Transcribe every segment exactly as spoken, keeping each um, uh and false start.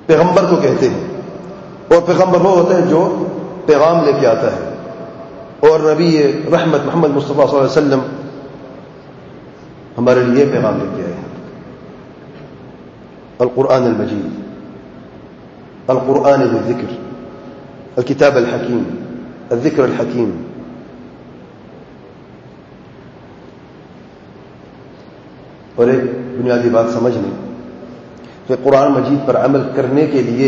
پیغمبر کو کہتے ہیں، اور پیغمبر وہ ہوتا ہے جو پیغام لے کے آتا ہے، اور نبی رحمت محمد مصطفیٰ صلی اللہ علیہ وسلم ہمارے لیے پیغام لے کے آئے ہیں۔ القرآن المجید، القرآن بالذکر، الکتاب الحکیم، الذکر الحکیم۔ اور ایک بنیادی بات سمجھ لیں کہ قرآن مجید پر عمل کرنے کے لیے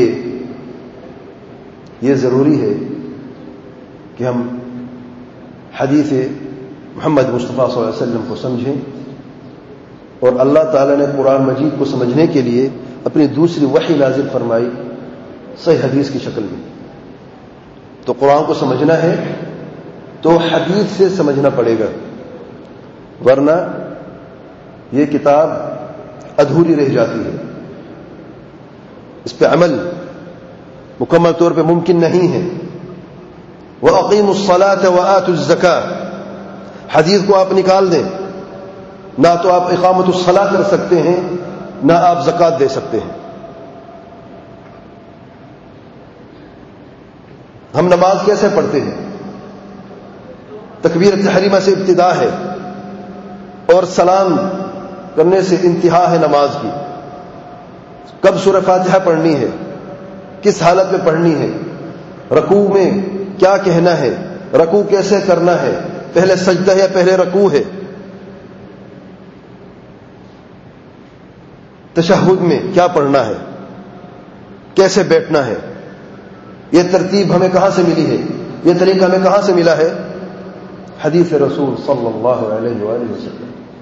یہ ضروری ہے کہ ہم حدیث محمد مصطفیٰ صلی اللہ علیہ وسلم کو سمجھیں، اور اللہ تعالیٰ نے قرآن مجید کو سمجھنے کے لیے اپنی دوسری وحی نازل فرمائی صحیح حدیث کی شکل میں۔ تو قرآن کو سمجھنا ہے تو حدیث سے سمجھنا پڑے گا، ورنہ یہ کتاب ادھوری رہ جاتی ہے، اس پہ عمل مکمل طور پہ ممکن نہیں ہے۔ وَأَقِيمُوا الصَّلَاةَ وَآتُوا الزَّكَاةَ، حدیث کو آپ نکال دیں، نہ تو آپ اقامت الصلاۃ کر سکتے ہیں، نہ آپ زکوٰۃ دے سکتے ہیں۔ ہم نماز کیسے پڑھتے ہیں؟ تکبیر تحریمہ سے ابتدا ہے، اور سلام کرنے سے انتہا ہے نماز کی۔ کب سورہ فاتحہ پڑھنی ہے، کس حالت میں پڑھنی ہے، رکوع میں کیا کہنا ہے، رکوع کیسے کرنا ہے، پہلے سجدہ ہے پہلے رکوع ہے، تشہد میں کیا پڑھنا ہے، کیسے بیٹھنا ہے، یہ ترتیب ہمیں کہاں سے ملی ہے، یہ طریقہ ہمیں کہاں سے ملا ہے؟ حدیث رسول صلی اللہ علیہ وآلہ وسلم۔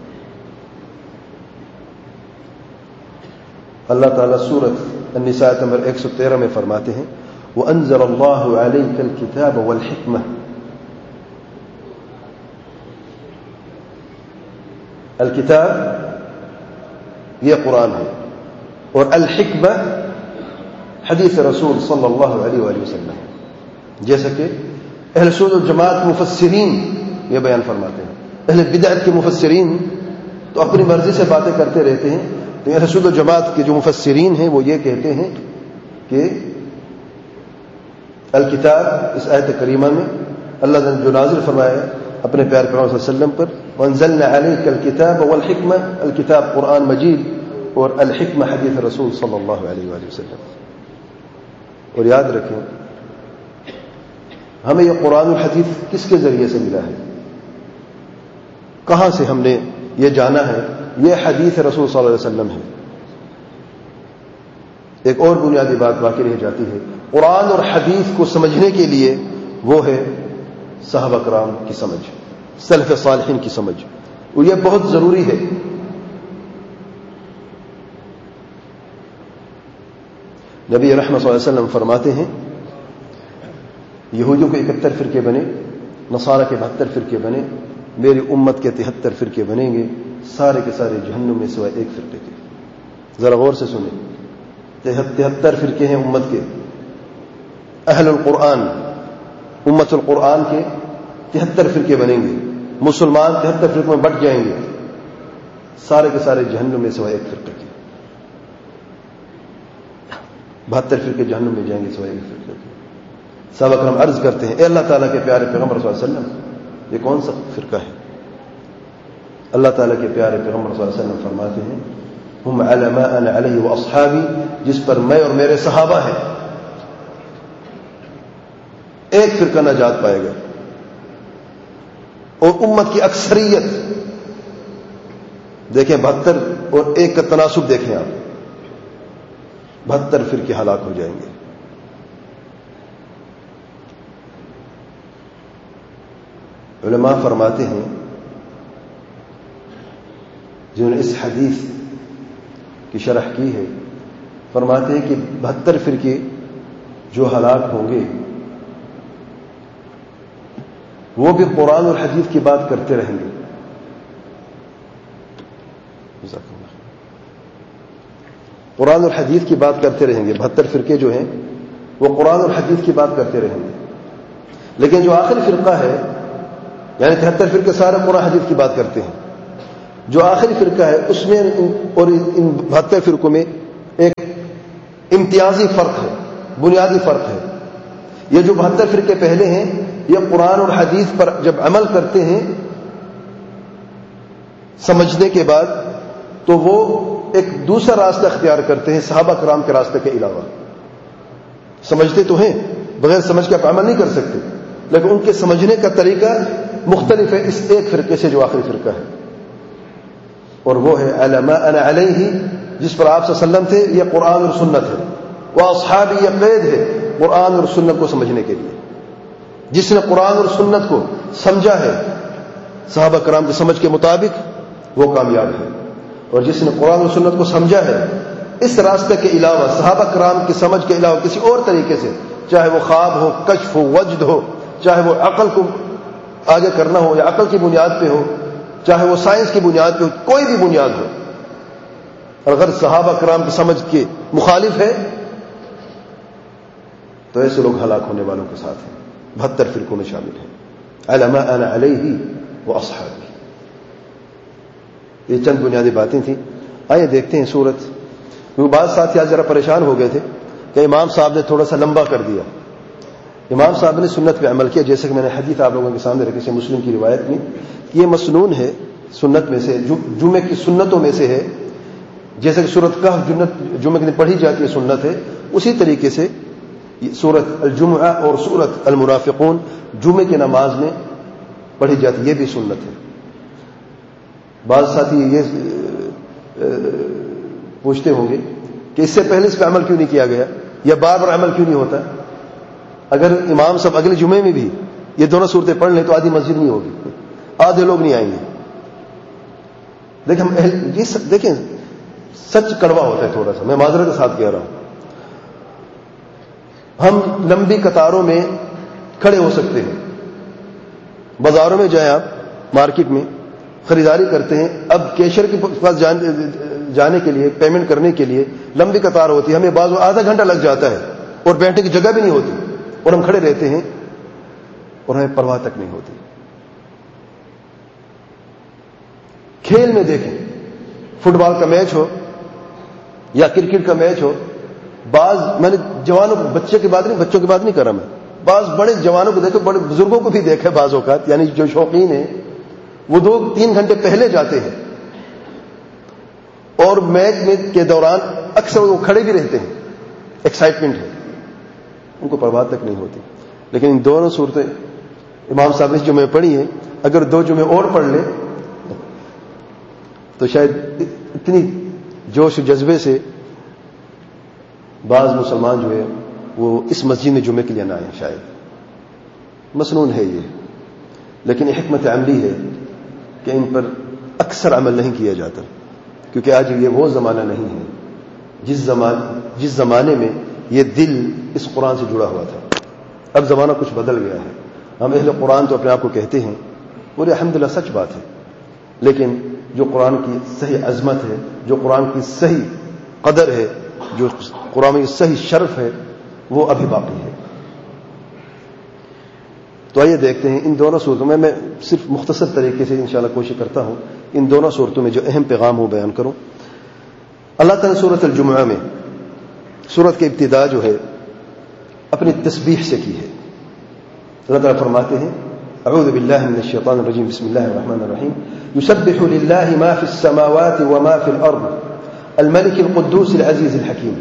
اللہ تعالیٰ سورۃ النساء نمبر ایک سو تیرہ میں فرماتے ہیں وَأَنزَلَ اللَّهُ عَلَيْكَ الْكِتَابَ وَالْحِكْمَةَ، الکتاب یہ قرآن ہے، اور الحکمہ حدیث رسول صلی اللہ علیہ وآلہ وسلم، جیسا کہ اہل سنت والجماعت مفسرین یہ بیان فرماتے ہیں۔ اہل بدعت کے مفسرین تو اپنی مرضی سے باتیں کرتے رہتے ہیں، تو اہل سنت والجماعت کے جو مفسرین ہیں وہ یہ کہتے ہیں کہ الکتاب اس آیت کریمہ میں اللہ نے جو نازل فرمایا اپنے پیارے پیغمبر صلی اللہ علیہ وسلم پر، وَأَنزَلْنَا عَلَيْكَ الْكِتَابَ وَالْحِكْمَةَ، الکتاب قرآن مجید اور الحکمہ حدیث رسول صلی اللہ علیہ وآلہ وسلم۔ اور یاد رکھیں ہمیں یہ قرآن الحدیث کس کے ذریعے سے ملا ہے، کہاں سے ہم نے یہ جانا ہے؟ یہ حدیث رسول صلی اللہ علیہ وسلم ہے۔ ایک اور بنیادی بات باقی رہ جاتی ہے، قرآن اور حدیث کو سمجھنے کے لیے وہ ہے صحابہ کرام کی سمجھ، سلف صالحین کی سمجھ، اور یہ بہت ضروری ہے۔ نبی رحمت صلی اللہ علیہ وسلم فرماتے ہیں یہودیوں کے اکہتر فرقے بنے، نصارہ کے بہتر فرقے بنے، میری امت کے تہتر فرقے بنیں گے، سارے کے سارے جہنم میں سوائے ایک فرقے کے۔ ذرا غور سے سنیں، تہتر فرقے ہیں امت کے، اہل القرآن امت القرآن کے تہتر فرقے بنیں گے، مسلمان تہتر فرقوں میں بٹ جائیں گے، سارے کے سارے جہنم میں سوائے ایک فرقے کے، بہتر فرقے جہنم میں جائیں گے سوائے ایک فرقے کے۔ صحابہ کرام عرض کرتے ہیں اے اللہ تعالیٰ کے پیارے پیغمبر صلی اللہ علیہ وسلم یہ کون سا فرقہ ہے؟ اللہ تعالیٰ کے پیارے پیغمبر صلی اللہ علیہ وسلم فرماتے ہیں ہم علی ما انا علیہ واصحابی، جس پر میں اور میرے صحابہ ہیں۔ ایک فرقہ نجات پائے گا، اور امت کی اکثریت دیکھیں بہتر اور ایک کا تناسب دیکھیں آپ، بہتر فرقے ہلاک ہو جائیں گے۔ علماء فرماتے ہیں جنہوں نے اس حدیث کی شرح کی ہے، فرماتے ہیں کہ بہتر فرقے جو ہلاک ہوں گے وہ بھی قرآن اور حدیث کی بات کرتے رہیں گے۔ قرآن اور حدیث کی بات کرتے رہیں گے، بہتر فرقے جو ہیں وہ قرآن اور حدیث کی بات کرتے رہیں گے، لیکن جو آخری فرقہ ہے یعنی تہتر فرقے سارے قرآن حدیث کی بات کرتے ہیں، جو آخری فرقہ ہے اس میں اور ان بہتر فرقوں میں ایک امتیازی فرق ہے، بنیادی فرق ہے۔ یہ جو بہتر فرقے پہلے ہیں یہ قرآن اور حدیث پر جب عمل کرتے ہیں سمجھنے کے بعد تو وہ ایک دوسرا راستہ اختیار کرتے ہیں صحابہ کرام کے راستے کے علاوہ۔ سمجھتے تو ہیں، بغیر سمجھ کے آپ عمل نہیں کر سکتے، لیکن ان کے سمجھنے کا طریقہ مختلف ہے اس ایک فرقے سے جو آخری فرقہ ہے، اور وہ ہے علی ما انا علیہ، جس پر آپ صلی اللہ علیہ وسلم تھے۔ یہ قرآن اور سنت ہے، وہ اصحابی، یہ قید ہے قرآن اور سنت کو سمجھنے کے لیے۔ جس نے قرآن اور سنت کو سمجھا ہے صحابہ کرام کی سمجھ کے مطابق وہ کامیاب ہے، اور جس نے قرآن اور سنت کو سمجھا ہے اس راستے کے علاوہ، صحابہ کرام کی سمجھ کے علاوہ کسی اور طریقے سے، چاہے وہ خواب ہو، کشف ہو، وجد ہو، چاہے وہ عقل کو آگے کرنا ہو یا عقل کی بنیاد پہ ہو، چاہے وہ سائنس کی بنیاد پہ ہو، کوئی بھی بنیاد ہو، اگر صحابہ کرام کی سمجھ کے مخالف ہے تو ایسے لوگ ہلاک ہونے والوں کے ساتھ ہیں، بہتر فرقوں میں شامل ہیں۔ علی ما انا علیہ واصحابی، یہ چند بنیادی باتیں تھیں۔ آئیے دیکھتے ہیں سورت، کیونکہ بعض ساتھی آج ذرا پریشان ہو گئے تھے کہ امام صاحب نے تھوڑا سا لمبا کر دیا۔ امام صاحب نے سنت پہ عمل کیا، جیسے کہ میں نے حدیث آپ لوگوں کے سامنے رکھی سے مسلم کی روایت میں، یہ مسنون ہے سنت میں سے، جمعے کی سنتوں میں سے ہے، جیسے کہ سورت کہف جمعے کے دن پڑھی جاتی ہے سنت ہے، اسی طریقے سے سورت الجمعہ اور سورت المنافقون جمعے کی نماز میں پڑھی جاتی ہے، یہ بھی سنت ہے۔ بعض ساتھی یہ پوچھتے ہوں گے کہ اس سے پہلے اس پہ عمل کیوں نہیں کیا گیا، یا بار بار عمل کیوں نہیں ہوتا؟ اگر امام صاحب اگلے جمعے میں بھی یہ دونوں صورتیں پڑھ لیں تو آدھی مسجد نہیں ہوگی، آدھے لوگ نہیں آئیں گے۔ لیکن ہم یہ دیکھیں سچ کڑوا ہوتا ہے تھوڑا سا، میں معذرت کے ساتھ کہہ رہا ہوں۔ ہم لمبی قطاروں میں کھڑے ہو سکتے ہیں، بازاروں میں جائیں آپ، مارکیٹ میں خریداری کرتے ہیں، اب کیشر کے پاس جانے کے لیے، پیمنٹ کرنے کے لیے لمبی قطار ہوتی ہے، ہمیں بعض آدھا گھنٹہ لگ جاتا ہے اور بیٹھنے کی جگہ بھی نہیں ہوتی، اور ہم کھڑے رہتے ہیں اور ہمیں پرواہ تک نہیں ہوتی۔ کھیل میں دیکھیں، فٹ بال کا میچ ہو یا کرکٹ کا میچ ہو، بعض میں نے جوانوں بچے کی بات نہیں بچوں کی بات نہیں کر رہا میں، بعض بڑے جوانوں کو دیکھو، بڑے بزرگوں کو بھی دیکھے بعض اوقات، یعنی جو شوقین ہیں وہ دو تین گھنٹے پہلے جاتے ہیں، اور میچ میں کے دوران اکثر وہ کھڑے بھی رہتے ہیں، ایکسائٹمنٹ ہے، ان کو پرواہ تک نہیں ہوتی۔ لیکن ان دونوں صورتیں امام صاحب نے جمعے پڑھی ہیں، اگر دو جمعے اور پڑھ لیں تو شاید اتنی جوش و جذبے سے بعض مسلمان جو ہے وہ اس مسجد میں جمعے کے لیے نہ آئیں، شاید مسنون ہے یہ، لیکن یہ حکمت عملی ہے کہ ان پر اکثر عمل نہیں کیا جاتا، کیونکہ آج یہ وہ زمانہ نہیں ہے جس زمان جس زمانے میں یہ دل اس قرآن سے جڑا ہوا تھا۔ اب زمانہ کچھ بدل گیا ہے، ہم اہل قرآن تو اپنے آپ کو کہتے ہیں، اور الحمدللہ سچ بات ہے، لیکن جو قرآن کی صحیح عظمت ہے، جو قرآن کی صحیح قدر ہے، جو قرآن کی صحیح شرف ہے، وہ ابھی باقی ہے۔ تو آئیے دیکھتے ہیں ان دونوں صورتوں میں، میں صرف مختصر طریقے سے انشاءاللہ کوشش کرتا ہوں ان دونوں صورتوں میں جو اہم پیغام ہو بیان کروں۔ اللہ تعالیٰ سورۃ الجمعہ میں سورت کی ابتدا جو ہے اپنی تسبیح سے کی ہے۔ اللہ تعالیٰ فرماتے ہیں اعوذ باللہ من الشیطان الرجیم بسم اللہ الرحمن الرحیم یسبح للہ ما فی السماوات وما فی الارض الملک القدوس العزیز الحکیم۔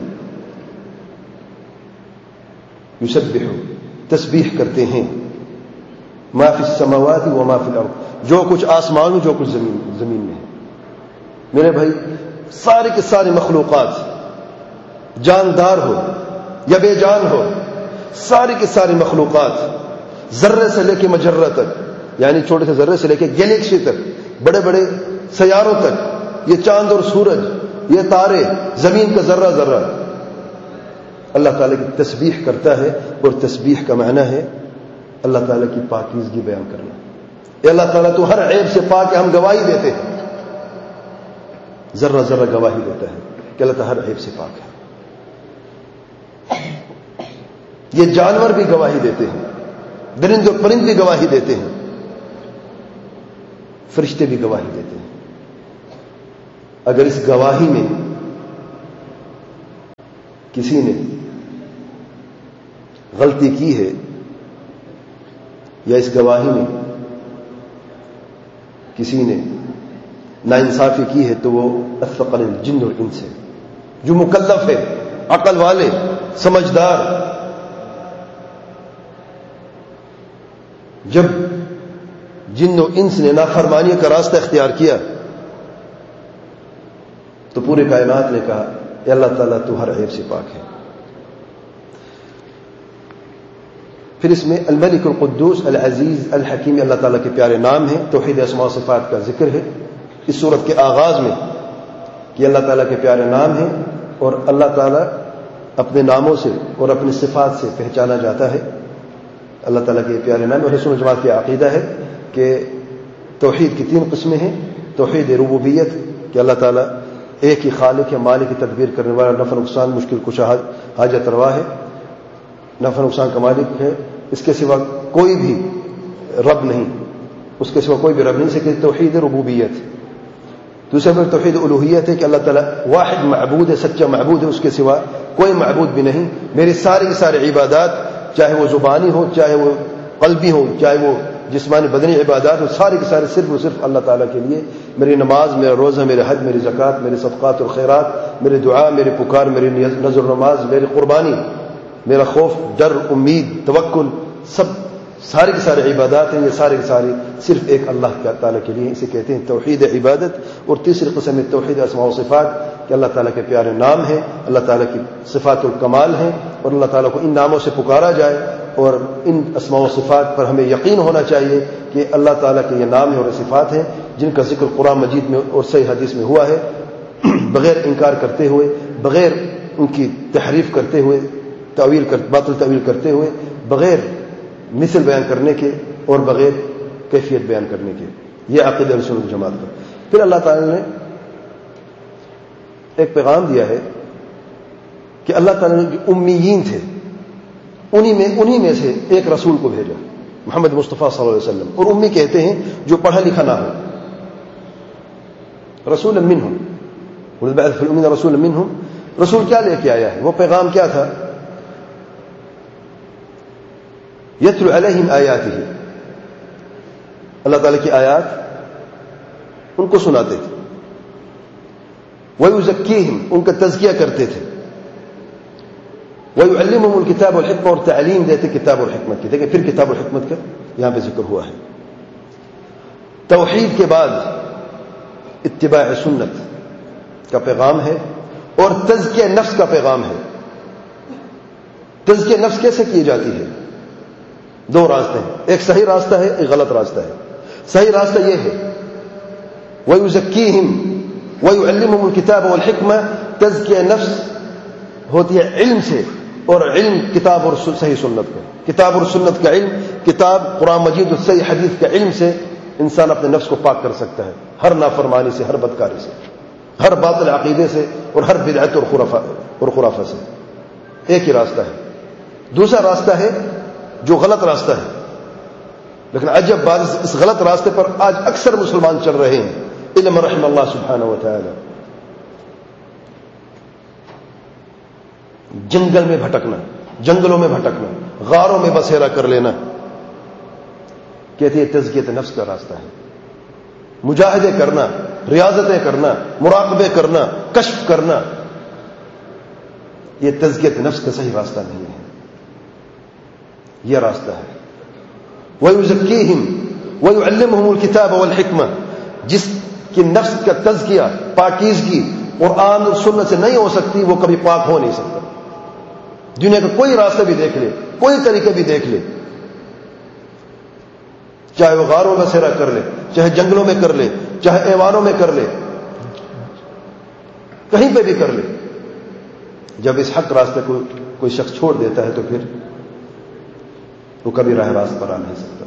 یسبح تسبیح کرتے ہیں، ما فی السماوات وما فی الارض جو کچھ آسمان میں جو کچھ زمین زمین میں ہے۔ میرے بھائی سارے کے سارے مخلوقات جاندار ہو یا بے جان ہو، سارے کے سارے مخلوقات ذرے سے لے کے مجرہ تک، یعنی چھوٹے سے ذرے سے لے کے گیلیکسی تک، بڑے بڑے سیاروں تک، یہ چاند اور سورج، یہ تارے، زمین کا ذرہ ذرہ اللہ تعالیٰ کی تسبیح کرتا ہے، اور تسبیح کا معنی ہے اللہ تعالیٰ کی پاکیزگی بیان کرنا۔ اے اللہ تعالیٰ تو ہر عیب سے پاک ہے، ہم گواہی دیتے ہیں، ذرہ ذرہ گواہی دیتا ہے کہ اللہ تعالیٰ ہر عیب سے پاک ہے۔ یہ جانور بھی گواہی دیتے ہیں، درند اور پرند بھی گواہی دیتے ہیں، فرشتے بھی گواہی دیتے ہیں۔ اگر اس گواہی میں کسی نے غلطی کی ہے یا اس گواہی میں کسی نے ناانصافی کی ہے تو وہ اثقل الجن والانس ہے، جو مکلف ہے، عقل والے، سمجھدار. جب جن و انس نے نافرمانی کا راستہ اختیار کیا تو پورے کائنات نے کہا اے اللہ تعالیٰ تو ہر عیب سے پاک ہے. پھر اس میں الملک القدوس العزیز الحکیم اللہ تعالیٰ کے پیارے نام ہیں. توحید اسماء و صفات کا ذکر ہے اس صورت کے آغاز میں کہ اللہ تعالیٰ کے پیارے نام ہیں اور اللہ تعالیٰ اپنے ناموں سے اور اپنی صفات سے پہچانا جاتا ہے. اللہ تعالیٰ کے پیارے نام. اور رسول الجماعت کی عقیدہ ہے کہ توحید کی تین قسمیں ہیں. توحید ربوبیت کہ اللہ تعالیٰ ایک ہی خالق ہے، مالک کی تدبیر کرنے والا، نفع نقصان مشکل کشا حاجت روا ہے، نفع نقصان کا مالک ہے، اس کے سوا کوئی بھی رب نہیں، اس کے سوا کوئی بھی رب نہیں. سے کہ توحید ربوبیت. دوسرے پر توحید الوہیت ہے کہ اللہ تعالیٰ واحد معبود ہے، سچا معبود ہے، اس کے سوا کوئی معبود بھی نہیں. میری ساری کی ساری عبادات چاہے وہ زبانی ہو، چاہے وہ قلبی ہو، چاہے وہ جسمانی بدنی عبادات ہو، ساری کی ساری صرف اور صرف اللہ تعالیٰ کے لیے. میری نماز، میرا روزہ، میرے حج، میری زکوٰۃ، میرے صدقات اور خیرات، میری دعا، میری پکار، میری نذر و نماز، میری قربانی، میرا خوف، ڈر، امید، توکل، سب ساری کی ساری عبادات ہیں. یہ ساری کی ساری صرف ایک اللہ تعالیٰ کے لیے. اسے کہتے ہیں توحید عبادت. اور تیسری قسم ہے توحید اسماء و صفات کہ اللہ تعالیٰ کے پیارے نام ہیں، اللہ تعالیٰ کی صفات الکمال ہیں اور اللہ تعالیٰ کو ان ناموں سے پکارا جائے اور ان اسماء و صفات پر ہمیں یقین ہونا چاہیے کہ اللہ تعالیٰ کے یہ نام ہیں اور صفات ہیں جن کا ذکر قرآن مجید میں اور صحیح حدیث میں ہوا ہے، بغیر انکار کرتے ہوئے، بغیر ان کی تحریف کرتے ہوئے، تعویل کر باطل تعویل کرتے ہوئے، بغیر مثل بیان کرنے کے اور بغیر کیفیت بیان کرنے کے. یہ عقیدہ رسول الجماعت کا. پھر اللہ تعالیٰ نے ایک پیغام دیا ہے کہ اللہ تعالیٰ نے جو امیین تھے انہی میں انہی میں سے ایک رسول کو بھیجا، محمد مصطفیٰ صلی اللہ علیہ وسلم. اور امی کہتے ہیں جو پڑھا لکھا نہ ہو. رسول منہم وَبَعَثَ فِي الْأُمِّيِّينَ رسول منہم. رسول کیا لے کے آیا ہے؟ وہ پیغام کیا تھا؟ یتلو علیہم آیاتہ، اللہ تعالیٰ کی آیات ان کو سناتے تھے. وَيُزَكِّيهِمْ، ان کا تزکیہ کرتے تھے. وَيُعَلِّمُهُمُ الْكِتَابَ وَالْحِکْمَةَ، اور تعلیم دیتے کتاب اور حکمت کی. دیکھیں پھر کتاب اور حکمت کا یہاں پہ ذکر ہوا ہے. توحید کے بعد اتباع سنت کا پیغام ہے اور تزکیہ نفس کا پیغام ہے. تزکیہ نفس کیسے کی جاتی ہے؟ دو راستے ہیں، ایک صحیح راستہ ہے، ایک غلط راستہ ہے. صحیح راستہ یہ ہے وَيُزَكِّيهِمْ وَيُعَلِّمُهُمُ الْكِتَابَ وَالْحِکْمَةَ. تزکیہ نفس ہوتی ہے علم سے، اور علم کتاب اور صحیح سنت کا. کتاب اور سنت کا علم، کتاب قرآن مجید اور صحیح حدیث کا علم سے انسان اپنے نفس کو پاک کر سکتا ہے ہر نافرمانی سے، ہر بدکاری سے، ہر باطل عقیدے سے اور ہر بدعت اور خرافہ اور خرافہ سے. ایک ہی راستہ ہے. دوسرا راستہ ہے جو غلط راستہ ہے، لیکن عجب بات اس غلط راستے پر آج اکثر مسلمان چل رہے ہیں، علم رحم اللہ سبحانہ و تعالی. جنگل میں بھٹکنا، جنگلوں میں بھٹکنا، غاروں میں بسیرا کر لینا، کہتے ہیں تزکیہ نفس کا راستہ ہے. مجاہدے کرنا، ریاضتیں کرنا، مراقبے کرنا، کشف کرنا، یہ تزکیہ نفس کا صحیح راستہ نہیں ہے. یہ راستہ ہے وَيُزَكِّيهِمْ وَيُعَلِّمُهُمُ الْكِتَابَ وَالْحِکْمَةَ. جس کی نفس کا تزکیہ، پاکیزگی قرآن اور سنت سے نہیں ہو سکتی، وہ کبھی پاک ہو نہیں سکتا. دنیا کا کوئی راستہ بھی دیکھ لے، کوئی طریقہ بھی دیکھ لے، چاہے وہ غاروں میں سیرا کر لے، چاہے جنگلوں میں کر لے، چاہے ایوانوں میں کر لے، کہیں پہ بھی کر لے، جب اس حق راستے کو کوئی شخص چھوڑ دیتا ہے تو پھر وہ کبھی راہ راست پر آ نہیں سکتا.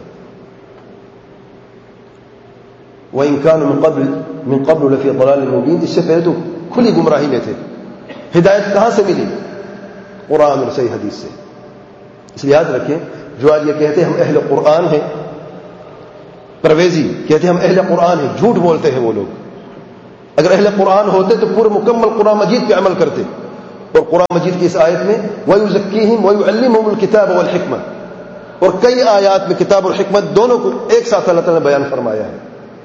وَإِنْ كَانُوا مِنْ قَبْلُ مِنْ قَبْلُ لَفِي ضَلَالٍ مُبِينٍ. اس سے پہلے تو کھلی گمراہی میں تھے. ہدایت کہاں سے ملی؟ قرآن اور صحیح حدیث سے. اس لیے یاد رکھیں جو آج یہ کہتے ہیں ہم اہل قرآن ہیں، پرویزی کہتے ہیں ہم اہل قرآن ہیں، جھوٹ بولتے ہیں وہ لوگ. اگر اہل قرآن ہوتے تو پورے مکمل قرآن مجید پہ عمل کرتے، اور قرآن مجید کی اس آیت میں وَيُزَكِّيهِمْ وَيُعَلِّمُهُمُ الْكِتَابَ وَالْحِكْمَةَ، اور کئی آیات میں کتاب اور حکمت دونوں کو ایک ساتھ اللہ تعالیٰ نے بیان فرمایا ہے.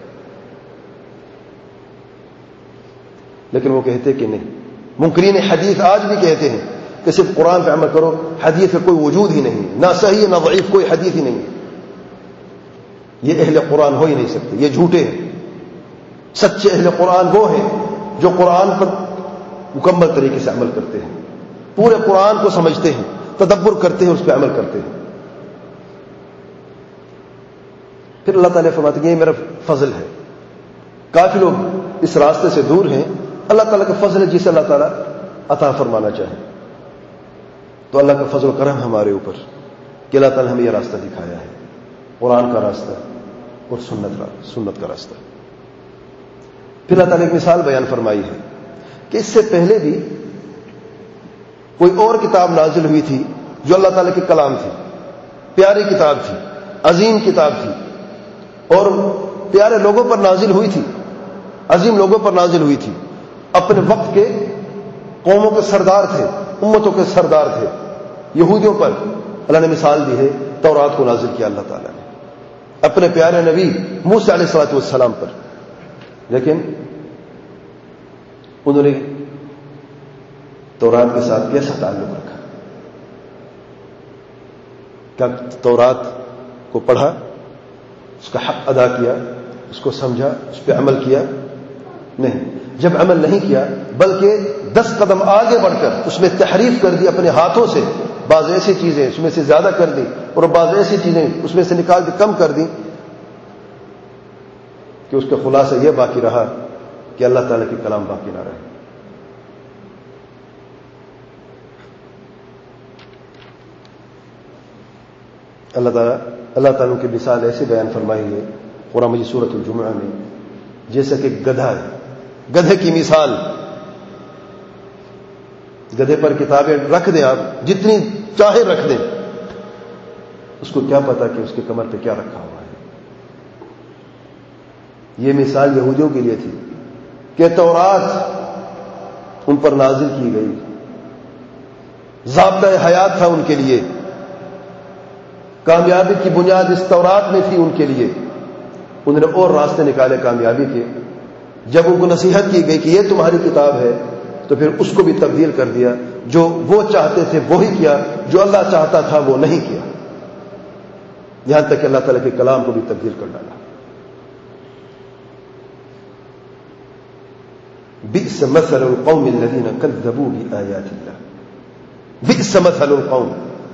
لیکن وہ کہتے کہ نہیں. منکرین حدیث آج بھی کہتے ہیں کہ صرف قرآن پہ عمل کرو، حدیث کا کوئی وجود ہی نہیں، نہ صحیح نہ ضعیف، کوئی حدیث ہی نہیں. یہ اہل قرآن ہو ہی نہیں سکتے، یہ جھوٹے ہیں. سچے اہل قرآن وہ ہیں جو قرآن پر مکمل طریقے سے عمل کرتے ہیں، پورے قرآن کو سمجھتے ہیں، تدبر کرتے ہیں، اس پہ عمل کرتے ہیں. پھر اللہ تعالیٰ فرماتے ہیں یہ میرا فضل ہے. کافی لوگ اس راستے سے دور ہیں. اللہ تعالیٰ کا فضل ہے جسے اللہ تعالیٰ عطا فرمانا چاہے. تو اللہ کا فضل و کرم ہمارے اوپر کہ اللہ تعالیٰ نے ہمیں یہ راستہ دکھایا ہے، قرآن کا راستہ اور سنت سنت کا راستہ. پھر اللہ تعالیٰ نے ایک مثال بیان فرمائی ہے کہ اس سے پہلے بھی کوئی اور کتاب نازل ہوئی تھی جو اللہ تعالیٰ کے کلام تھی، پیاری کتاب تھی، عظیم کتاب تھی، اور پیارے لوگوں پر نازل ہوئی تھی، عظیم لوگوں پر نازل ہوئی تھی. اپنے وقت کے قوموں کے سردار تھے، امتوں کے سردار تھے. یہودیوں پر اللہ نے مثال دی ہے، تورات کو نازل کیا اللہ تعالیٰ نے اپنے پیارے نبی موسیٰ علیہ الصلوۃ والسلام پر. لیکن انہوں نے تورات کے ساتھ کیسا تعلق رکھا؟ کیا تورات کو پڑھا، اس کا حق ادا کیا، اس کو سمجھا، اس پہ عمل کیا؟ نہیں. جب عمل نہیں کیا بلکہ دس قدم آگے بڑھ کر اس میں تحریف کر دی اپنے ہاتھوں سے، بعض ایسی چیزیں اس میں سے زیادہ کر دی اور بعض ایسی چیزیں اس میں سے نکال کے کم کر دی کہ اس کا خلاصہ یہ باقی رہا کہ اللہ تعالیٰ کے کلام باقی نہ رہے. اللہ تعالیٰ اللہ تعالیٰ کی مثال ایسے بیان فرمائی ہے قرآن مجید سورۃ الجمعہ میں، جیسا کہ گدھا ہے. گدھے کی مثال، گدھے پر کتابیں رکھ دیں، آپ جتنی چاہے رکھ دیں، اس کو کیا پتا کہ اس کے کمر پہ کیا رکھا ہوا ہے. یہ مثال یہودیوں کے لیے تھی کہ تورات ان پر نازل کی گئی، ضابطہ حیات تھا ان کے لیے، کامیابی کی بنیاد اس تورات میں تھی ان کے لیے. انہوں نے اور راستے نکالے کامیابی کے. جب ان کو نصیحت کی گئی کہ یہ تمہاری کتاب ہے تو پھر اس کو بھی تبدیل کر دیا. جو وہ چاہتے تھے وہی کیا، جو اللہ چاہتا تھا وہ نہیں کیا، یہاں تک کہ اللہ تعالیٰ کے کلام کو بھی تبدیل کر ڈالا. بئس مثل القوم الذين كذبوا بآيات الله. بئس مثل القوم،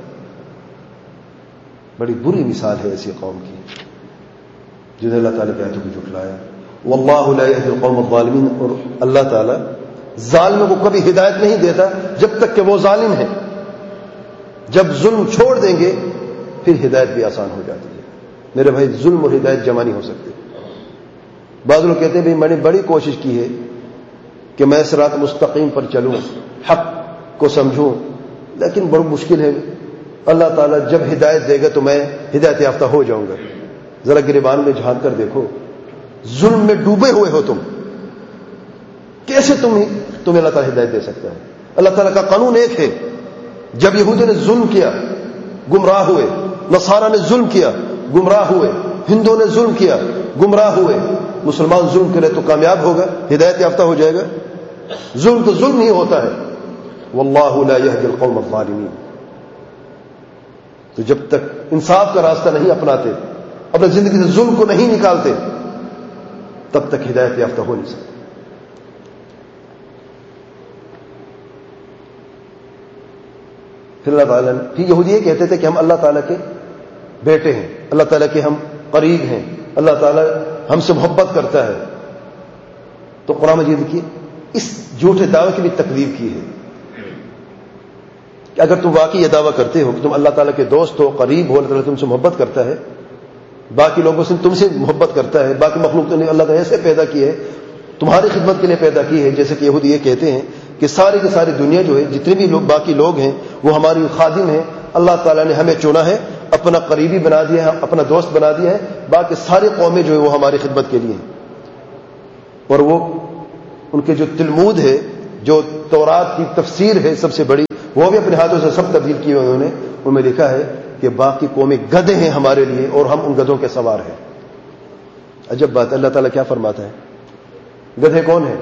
بڑی بری مثال ہے ایسی قوم کی جنہوں نے اللہ تعالیٰ کی آیتوں کو جھٹلایا. واللہ لا يهدي القوم الظالمین، اور اللہ تعالیٰ ظالموں کو کبھی ہدایت نہیں دیتا جب تک کہ وہ ظالم ہیں. جب ظلم چھوڑ دیں گے پھر ہدایت بھی آسان ہو جاتی ہے. میرے بھائی ظلم اور ہدایت جمع نہیں ہو سکتے. بعض لوگ کہتے ہیں بھائی میں نے بڑی کوشش کی ہے کہ میں صراط مستقیم پر چلوں، حق کو سمجھوں، لیکن بڑی مشکل ہے. اللہ تعالیٰ جب ہدایت دے گا تو میں ہدایت یافتہ ہو جاؤں گا. ذرا گریبان میں جھانک کر دیکھو، ظلم میں ڈوبے ہوئے ہو تم، کیسے تم تمہیں اللہ تعالیٰ ہدایت دے سکتا ہے؟ اللہ تعالیٰ کا قانون ایک ہے. جب یہودیوں نے ظلم کیا گمراہ ہوئے، نصارہ نے ظلم کیا گمراہ ہوئے، ہندوؤں نے ظلم کیا گمراہ ہوئے. مسلمان ظلم کرے تو کامیاب ہوگا، ہدایت یافتہ ہو جائے گا. ظلم تو ظلم ہی ہوتا ہے. واللہ لا يهدي القوم الظالمین. تو جب تک انصاف کا راستہ نہیں اپناتے، اپنے زندگی سے ظلم کو نہیں نکالتے، تب تک ہدایت یافتہ ہو نہیں سکتے. پھر اللہ تعالیٰ نے پھر یہودی یہ کہتے تھے کہ ہم اللہ تعالیٰ کے بیٹے ہیں، اللہ تعالیٰ کے ہم قریب ہیں، اللہ تعالیٰ ہم سے محبت کرتا ہے. تو قرآن مجید کی اس جھوٹے دعوے کی بھی تکذیب کی ہے کہ اگر تم واقعی یہ دعویٰ کرتے ہو کہ تم اللہ تعالیٰ کے دوست ہو، قریب ہو، اللہ تعالیٰ تم سے محبت کرتا ہے، باقی لوگوں سے تم سے محبت کرتا ہے، باقی مخلوق نے اللہ تعالیٰ ایسے پیدا کی ہے، تمہاری خدمت کے لیے پیدا کی ہے، جیسے کہ یہودی یہ کہتے ہیں کہ ساری کی ساری دنیا جو ہے، جتنے بھی لوگ باقی لوگ ہیں وہ ہماری خادم ہیں، اللہ تعالیٰ نے ہمیں چنا ہے، اپنا قریبی بنا دیا ہے، اپنا دوست بنا دیا ہے، باقی ساری قومیں جو ہے وہ ہماری خدمت کے لیے ہیں. اور وہ ان کے جو تلمود ہے جو تورات کی تفسیر ہے سب سے بڑی، وہ بھی اپنے ہاتھوں سے سب تبدیل کیے انہوں نے، ان میں لکھا ہے کہ باقی قومیں گدھے ہیں ہمارے لیے اور ہم ان گدھوں کے سوار ہیں۔ عجب بات، اللہ تعالیٰ کیا فرماتا ہے؟ گدھے کون ہیں؟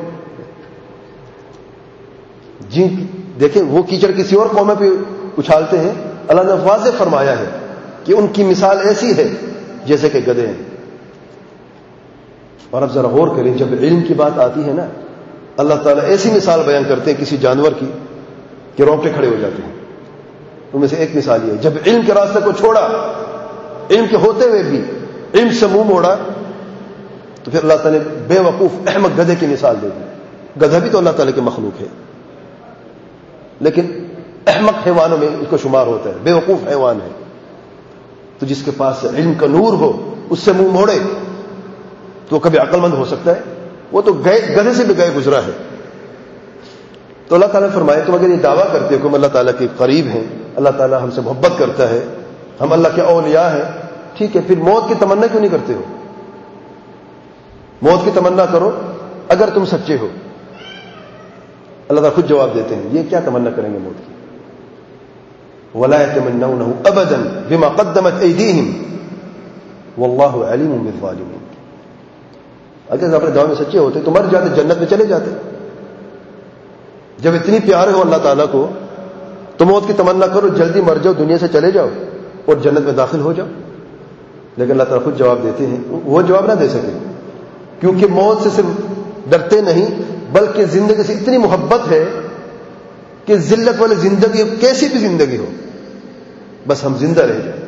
جن دیکھیں وہ کیچڑ کسی اور قوم پہ اچھالتے ہیں، اللہ نے واضح فرمایا ہے کہ ان کی مثال ایسی ہے جیسے کہ گدھے ہیں۔ اور اب ذرا غور کریں، جب علم کی بات آتی ہے نا، اللہ تعالیٰ ایسی مثال بیان کرتے ہیں کسی جانور کی کہ رونگٹے کھڑے ہو جاتے ہیں۔ ان میں سے ایک مثال یہ ہے، جب علم کے راستے کو چھوڑا، علم کے ہوتے ہوئے بھی علم سے منہ موڑا، تو پھر اللہ تعالیٰ نے بے وقوف احمق گدھے کی مثال دے دی۔ گدھا بھی تو اللہ تعالیٰ کے مخلوق ہے، لیکن احمق حیوانوں میں اس کو شمار ہوتا ہے، بے وقوف حیوان ہے۔ تو جس کے پاس علم کا نور ہو، اس سے منہ موڑے تو کبھی عقل مند ہو سکتا ہے؟ وہ تو گئے گدھے سے بھی گئے گزرا ہے۔ تو اللہ تعالیٰ نے فرمایا تم اگر یہ دعویٰ کرتے ہو کہ ہم اللہ تعالیٰ کے قریب ہیں، اللہ تعالیٰ ہم سے محبت کرتا ہے، ہم اللہ کے اولیاء ہیں، ٹھیک ہے، پھر موت کی تمنا کیوں نہیں کرتے ہو؟ موت کی تمنا کرو اگر تم سچے ہو۔ اللہ تعالیٰ خود جواب دیتے ہیں، یہ کیا تمنا کریں گے موت کی؟ وَلَا يَتَمَنَّوْنَهُ أَبَدًا بِمَا قَدَّمَتْ أَيْدِيهِمْ وَاللَّهُ عَلِيمٌ بِالظَّالِمِينَ۔ اگر اپنے دعوے میں سچے ہوتے تو مر جاتے، جنت میں چلے جاتے۔ جب اتنی پیارے ہو اللہ تعالیٰ کو تو موت کی تمنا کرو، جلدی مر جاؤ، دنیا سے چلے جاؤ اور جنت میں داخل ہو جاؤ۔ لیکن اللہ تعالیٰ خود جواب دیتے ہیں، وہ جواب نہ دے سکے کیونکہ موت سے صرف ڈرتے نہیں بلکہ زندگی سے اتنی محبت ہے کہ ذلت والی زندگی، کیسی بھی زندگی ہو، بس ہم زندہ رہ جائیں۔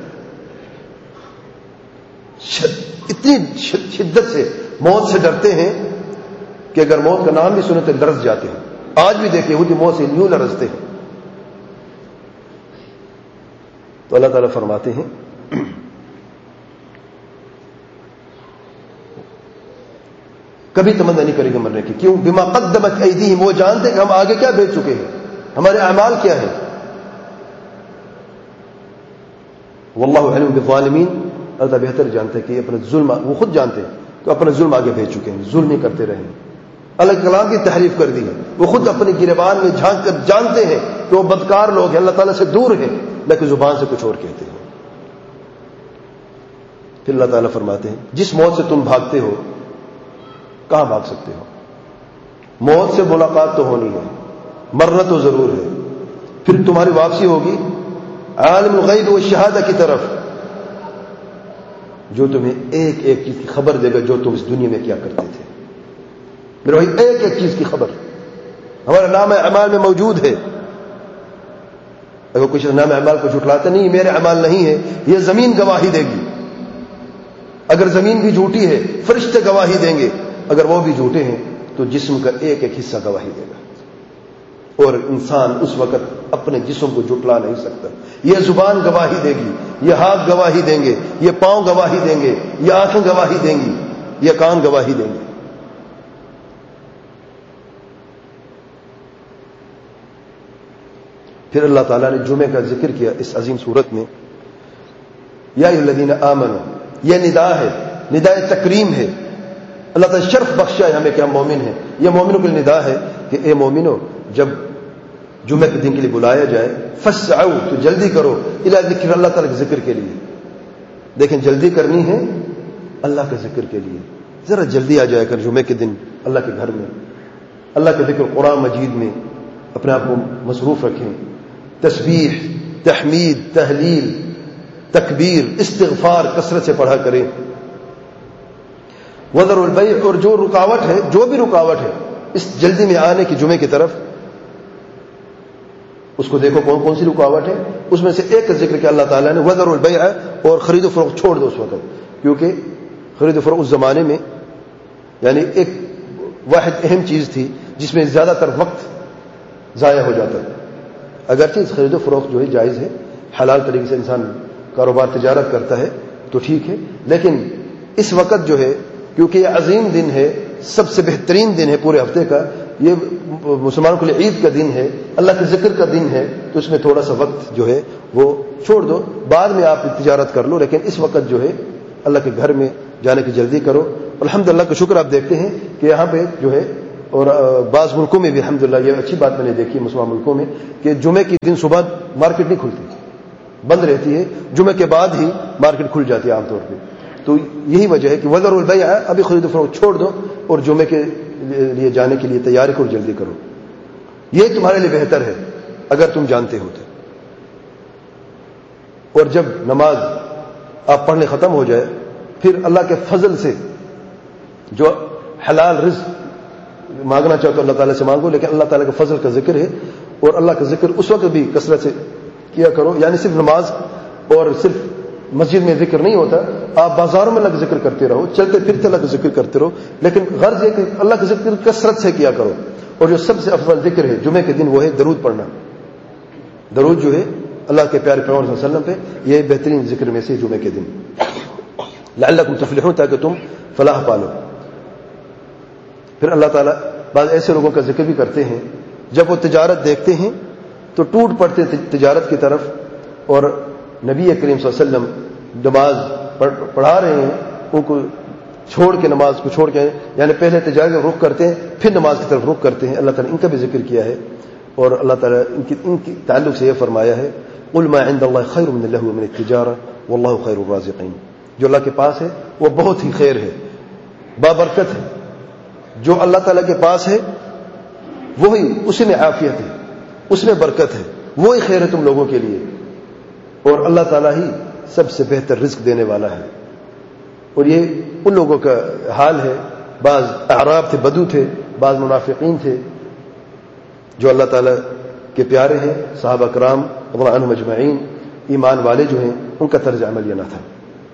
اتنی شدت سے موت سے ڈرتے ہیں کہ اگر موت کا نام بھی سنے تو لرز جاتے ہیں۔ آج بھی دیکھیں یہودی موت سے یوں لرزتے ہیں۔ تو اللہ تعالیٰ فرماتے ہیں کبھی تمنا نہیں کرے گا مرنے کی، کیوں؟ بما قدمت ایدیہم، وہ جانتے کہ ہم آگے کیا بھیج چکے ہیں، ہمارے اعمال کیا ہے۔ واللہ علیم بالظالمین، اللہ تعالیٰ بہتر جانتے ہیں کہ اپنا ظلم، وہ خود جانتے ہیں کہ اپنا ظلم آگے بھیج چکے ہیں، ظلم نہیں کرتے رہے۔ اللہ کے کلام کی تحریف کر دی ہے، وہ خود اپنے گریبان میں جھانک کر جانتے ہیں کہ وہ بدکار لوگ ہیں، اللہ تعالیٰ سے دور ہیں، لیکن زبان سے کچھ اور کہتے ہیں۔ پھر اللہ تعالیٰ فرماتے ہیں جس موت سے تم بھاگتے ہو، کہاں بھاگ سکتے ہو؟ موت سے ملاقات تو ہونی ہے، مرنا تو ضرور ہے، پھر تمہاری واپسی ہوگی عالم الغیب والشہادہ کی طرف، جو تمہیں ایک ایک چیز کی خبر دے گا جو تم اس دنیا میں کیا کرتے تھے۔ میرے بھائی، ایک ایک چیز کی خبر ہمارے نام اعمال میں موجود ہے۔ اگر کچھ نام اعمال کو جھٹلاتا نہیں، میرے اعمال نہیں ہے، یہ زمین گواہی دے گی۔ اگر زمین بھی جھوٹی ہے، فرشتے گواہی دیں گے، اگر وہ بھی جھوٹے ہیں تو جسم کا ایک ایک حصہ گواہی دے گا، اور انسان اس وقت اپنے جسم کو جھٹلا نہیں سکتا۔ یہ زبان گواہی دے گی، یہ ہاتھ گواہی دیں گے، یہ پاؤں گواہی دیں گے، یہ آنکھیں گواہی دیں گی، یہ کان گواہی دیں گے۔ پھر اللہ تعالیٰ نے جمعے کا ذکر کیا اس عظیم صورت میں، یا ایھا الذین آمنوا، یہ ندا ہے، ندائے تکریم ہے۔ اللہ تعالیٰ شرف بخشا ہے ہمیں کہ ہم مومن ہیں، یہ مومنوں کے لیے ندا ہے کہ اے مومنو، جب جمعے کے دن کے لیے بلایا جائے، فسعوا، تو جلدی کرو، الی ذکر، اللہ تعالیٰ کے ذکر کے لیے۔ دیکھیں جلدی کرنی ہے اللہ کے ذکر کے لیے، ذرا جلدی آ جائے کر جمعے کے دن اللہ کے گھر میں، اللہ کے ذکر قرآن مجید میں اپنے آپ کو مصروف رکھیں۔ تسبیح، تحمید، تحلیل، تکبیر، استغفار کثرت سے پڑھا کریں۔ وذروا البیع، اور جو رکاوٹ ہے، جو بھی رکاوٹ ہے اس جلدی میں آنے کی جمعے کی طرف، اس کو دیکھو کون کون سی رکاوٹ ہے۔ اس میں سے ایک کا ذکر کیا اللہ تعالیٰ نے، وذروا البیع، اور خرید و فروخت چھوڑ دو اس وقت، کیونکہ خرید و فروخت اس زمانے میں یعنی ایک واحد اہم چیز تھی جس میں زیادہ تر وقت ضائع ہو جاتا ہے۔ اگرچہ خرید و فروخت جو ہے جائز ہے، حلال طریقے سے انسان کاروبار تجارت کرتا ہے تو ٹھیک ہے، لیکن اس وقت جو ہے کیونکہ یہ عظیم دن ہے، سب سے بہترین دن ہے پورے ہفتے کا، یہ مسلمانوں کے لیے عید کا دن ہے، اللہ کے ذکر کا دن ہے، تو اس میں تھوڑا سا وقت جو ہے وہ چھوڑ دو، بعد میں آپ تجارت کر لو، لیکن اس وقت جو ہے اللہ کے گھر میں جانے کی جلدی کرو۔ الحمدللہ کا شکر، آپ دیکھتے ہیں کہ یہاں پہ جو ہے اور بعض ملکوں میں بھی الحمدللہ یہ اچھی بات میں نے دیکھی مسلمان ملکوں میں کہ جمعے کے دن صبح مارکیٹ نہیں کھلتی، بند رہتی ہے، جمعے کے بعد ہی مارکیٹ کھل جاتی ہے عام طور پہ. تو یہی وجہ ہے کہ وذروا البیع، ابھی خرید و فروخت چھوڑ دو اور جمعے کے لیے جانے کے لیے تیاری کرو، جلدی کرو. یہ تمہارے لیے بہتر ہے اگر تم جانتے ہوتے. اور جب نماز آپ پڑھنے ختم ہو جائے پھر اللہ کے فضل سے جو حلال رزق مانگنا چاہو تو اللہ تعالیٰ سے مانگو، لیکن اللہ تعالیٰ کے فضل کا ذکر ہے اور اللہ کا ذکر اس وقت بھی کثرت سے کیا کرو. یعنی صرف نماز اور صرف مسجد میں ذکر نہیں ہوتا، آپ بازاروں میں اللہ کا ذکر کرتے رہو، چلتے پھرتے اللہ کا ذکر کرتے رہو، لیکن غرض یہ کہ اللہ کا ذکر کثرت سے کیا کرو. اور جو سب سے افضل ذکر ہے جمعے کے دن وہ ہے درود پڑھنا. درود جو ہے اللہ کے پیارے پیغمبر صلی اللہ علیہ وسلم پہ، یہ بہترین ذکر میں سے جمعے کے دن. لعلکم تفلحون، تاکہ تم فلاح پالو. پھر اللہ تعالیٰ بعض ایسے لوگوں کا ذکر بھی کرتے ہیں جب وہ تجارت دیکھتے ہیں تو ٹوٹ پڑتے ہیں تجارت کی طرف، اور نبی کریم صلی اللہ علیہ وسلم نماز پڑھا رہے ہیں ان کو چھوڑ کے، نماز کو چھوڑ کے، یعنی پہلے تجارت کا رخ کرتے ہیں پھر نماز کی طرف رخ کرتے ہیں. اللہ تعالیٰ ان کا بھی ذکر کیا ہے اور اللہ تعالیٰ ان کی ان کی تعلق سے یہ فرمایا ہے قل ما عند اللہ خیر من اللہو ومن التجارہ واللہ خیر الرازقین. جو اللہ کے پاس ہے وہ بہت ہی خیر ہے، بابرکت ہے. جو اللہ تعالیٰ کے پاس ہے وہی، اسی میں عافیت ہے، اس میں برکت ہے، وہی خیر ہے تم لوگوں کے لیے. اور اللہ تعالیٰ ہی سب سے بہتر رزق دینے والا ہے. اور یہ ان لوگوں کا حال ہے، بعض اعراب تھے، بدو تھے، بعض منافقین تھے جو اللہ تعالیٰ کے پیارے ہیں، صحابہ کرام رضی اللہ عنہم اجمعین، ایمان والے جو ہیں ان کا طرز عمل یہ نہ تھا.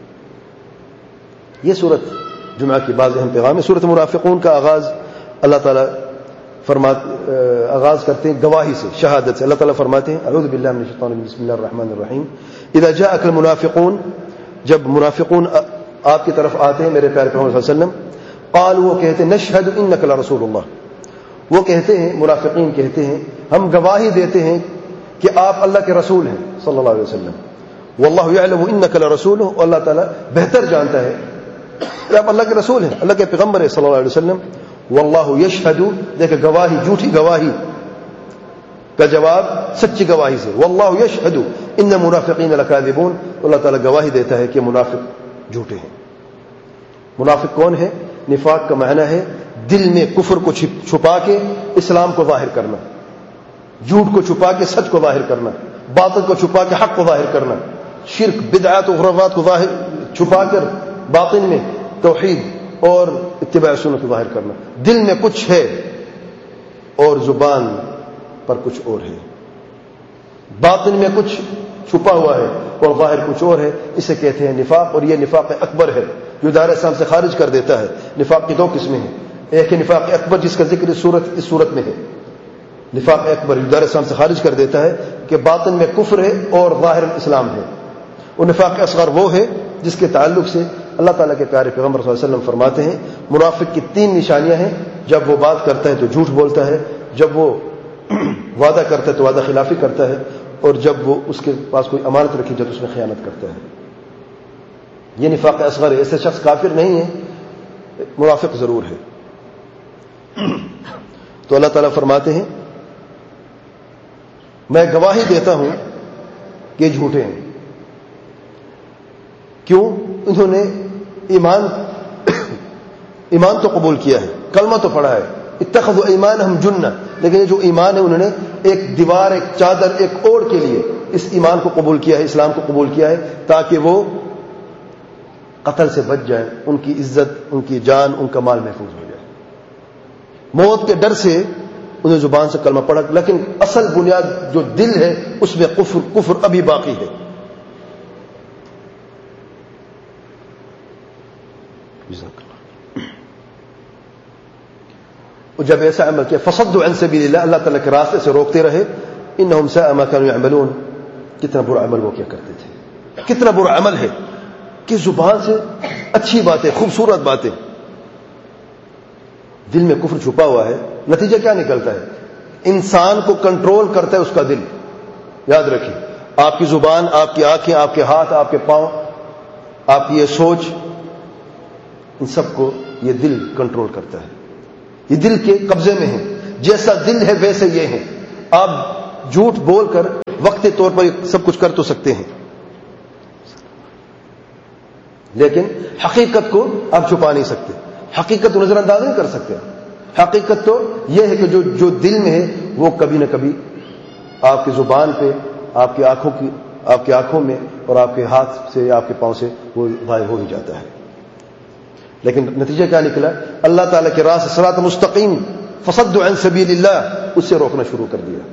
یہ سورت جمعہ کی بعض اہم پیغام ہے. سورت منافقون کا آغاز اللہ تعالیٰ فرمات آغاز کرتے ہیں گواہی سے، شہادت سے. اللہ تعالیٰ فرماتے ہیں اعوذ باللہ من الشیطان الرجیم بسم اللہ الرحمن الرحیم اذا جاءک المنافقون، جب منافقون آپ کی طرف آتے ہیں میرے پیارے پیغمبر صلی اللہ علیہ وسلم، قالوا، وہ کہتے ہیں نشہد انک لرسول اللہ، وہ کہتے ہیں منافقین کہتے ہیں ہم گواہی دیتے ہیں کہ آپ اللہ کے رسول ہیں صلی اللہ علیہ وسلم. واللہ یعلم انک لرسول، اللہ تعالیٰ بہتر جانتا ہے کہ آپ اللہ کے رسول ہیں، اللہ کے پیغمبر ہیں صلی اللہ علیہ وسلم. واللہ یشہد، دیکھیں گواہی، جھوٹی گواہی کا جواب سچی گواہی سے. واللہ یشہد ان منافقین لکاذبون، اللہ تعالیٰ گواہی دیتا ہے کہ منافق جھوٹے ہیں. منافق کون ہے؟ نفاق کا معنی ہے دل میں کفر کو چھپا کے اسلام کو ظاہر کرنا، جھوٹ کو چھپا کے سچ کو ظاہر کرنا، باطل کو چھپا کے حق کو ظاہر کرنا، شرک بدعات و خرافات کو ظاہر چھپا کر باطن میں توحید اور اتباع سنت کو ظاہر کرنا. دل میں کچھ ہے اور زبان پر کچھ اور ہے، باطن میں کچھ چھپا ہوا ہے اور ظاہر کچھ اور ہے. اسے کہتے ہیں نفاق، اور یہ نفاق اکبر ہے جو دائرہ اسلام سے خارج کر دیتا ہے. نفاق کی دو قسمیں ہیں، ایک ہے نفاق اکبر جس کا ذکر اس صورت اس صورت میں ہے. نفاق اکبر جو دائرہ اسلام سے خارج کر دیتا ہے کہ باطن میں کفر ہے اور ظاہر اسلام ہے. اور نفاق اصغر وہ ہے جس کے تعلق سے اللہ تعالیٰ کے پیارے پیغمبر صلی اللہ علیہ وسلم فرماتے ہیں منافق کی تین نشانیاں ہیں. جب وہ بات کرتا ہے تو جھوٹ بولتا ہے، جب وہ وعدہ کرتا ہے تو وعدہ خلافی کرتا ہے، اور جب وہ اس کے پاس کوئی امانت رکھی جب اس میں خیانت کرتا ہے. یہ نفاق اصغر ہے. ایسے شخص کافر نہیں ہے، منافق ضرور ہے. تو اللہ تعالیٰ فرماتے ہیں میں گواہی دیتا ہوں کہ جھوٹے ہیں. کیوں؟ انہوں نے ایمان ایمان تو قبول کیا ہے، کلمہ تو پڑھا ہے، اتخذوا ایمانہم جنہ، لیکن یہ جو ایمان ہے انہوں نے ایک دیوار، ایک چادر، ایک اوڑ کے لیے اس ایمان کو قبول کیا ہے، اسلام کو قبول کیا ہے تاکہ وہ قتل سے بچ جائیں، ان کی عزت، ان کی جان، ان کا مال محفوظ ہو جائے. موت کے ڈر سے انہیں زبان سے کلمہ پڑھا، لیکن اصل بنیاد جو دل ہے اس میں کفر کفر ابھی باقی ہے. اور جب ایسا عمل کیا فصدوا عن سبیل اللہ، اللہ تعالیٰ کے راستے سے روکتے رہے. انہم ساء ما كانوا يعملون، کتنا برا عمل وہ کیا کرتے تھے، کتنا برا عمل ہے کہ زبان سے اچھی باتیں، خوبصورت باتیں، دل میں کفر چھپا ہوا ہے. نتیجہ کیا نکلتا ہے؟ انسان کو کنٹرول کرتا ہے اس کا دل. یاد رکھیں، آپ کی زبان، آپ کی آنکھیں، آپ کے ہاتھ، آپ کے پاؤں، آپ کی یہ سوچ، ان سب کو یہ دل کنٹرول کرتا ہے. یہ دل کے قبضے میں ہے. جیسا دل ہے ویسے یہ ہے. آپ جھوٹ بول کر وقتی طور پر سب کچھ کر تو سکتے ہیں, لیکن حقیقت کو آپ چھپا نہیں سکتے, حقیقت کو نظر انداز نہیں کر سکتے. حقیقت تو یہ ہے کہ جو جو دل میں ہے وہ کبھی نہ کبھی آپ کی زبان پہ, آپ کی آنکھوں کی آپ کی آنکھوں میں اور آپ کے ہاتھ سے یا آپ کے پاؤں سے وہ غائب ہو ہی جاتا ہے. لیکن نتیجہ کیا نکلا؟ اللہ تعالیٰ کے راہ سے صراط مستقیم فصدوا عن سبیل اللہ, اس سے روکنا شروع کر دیا.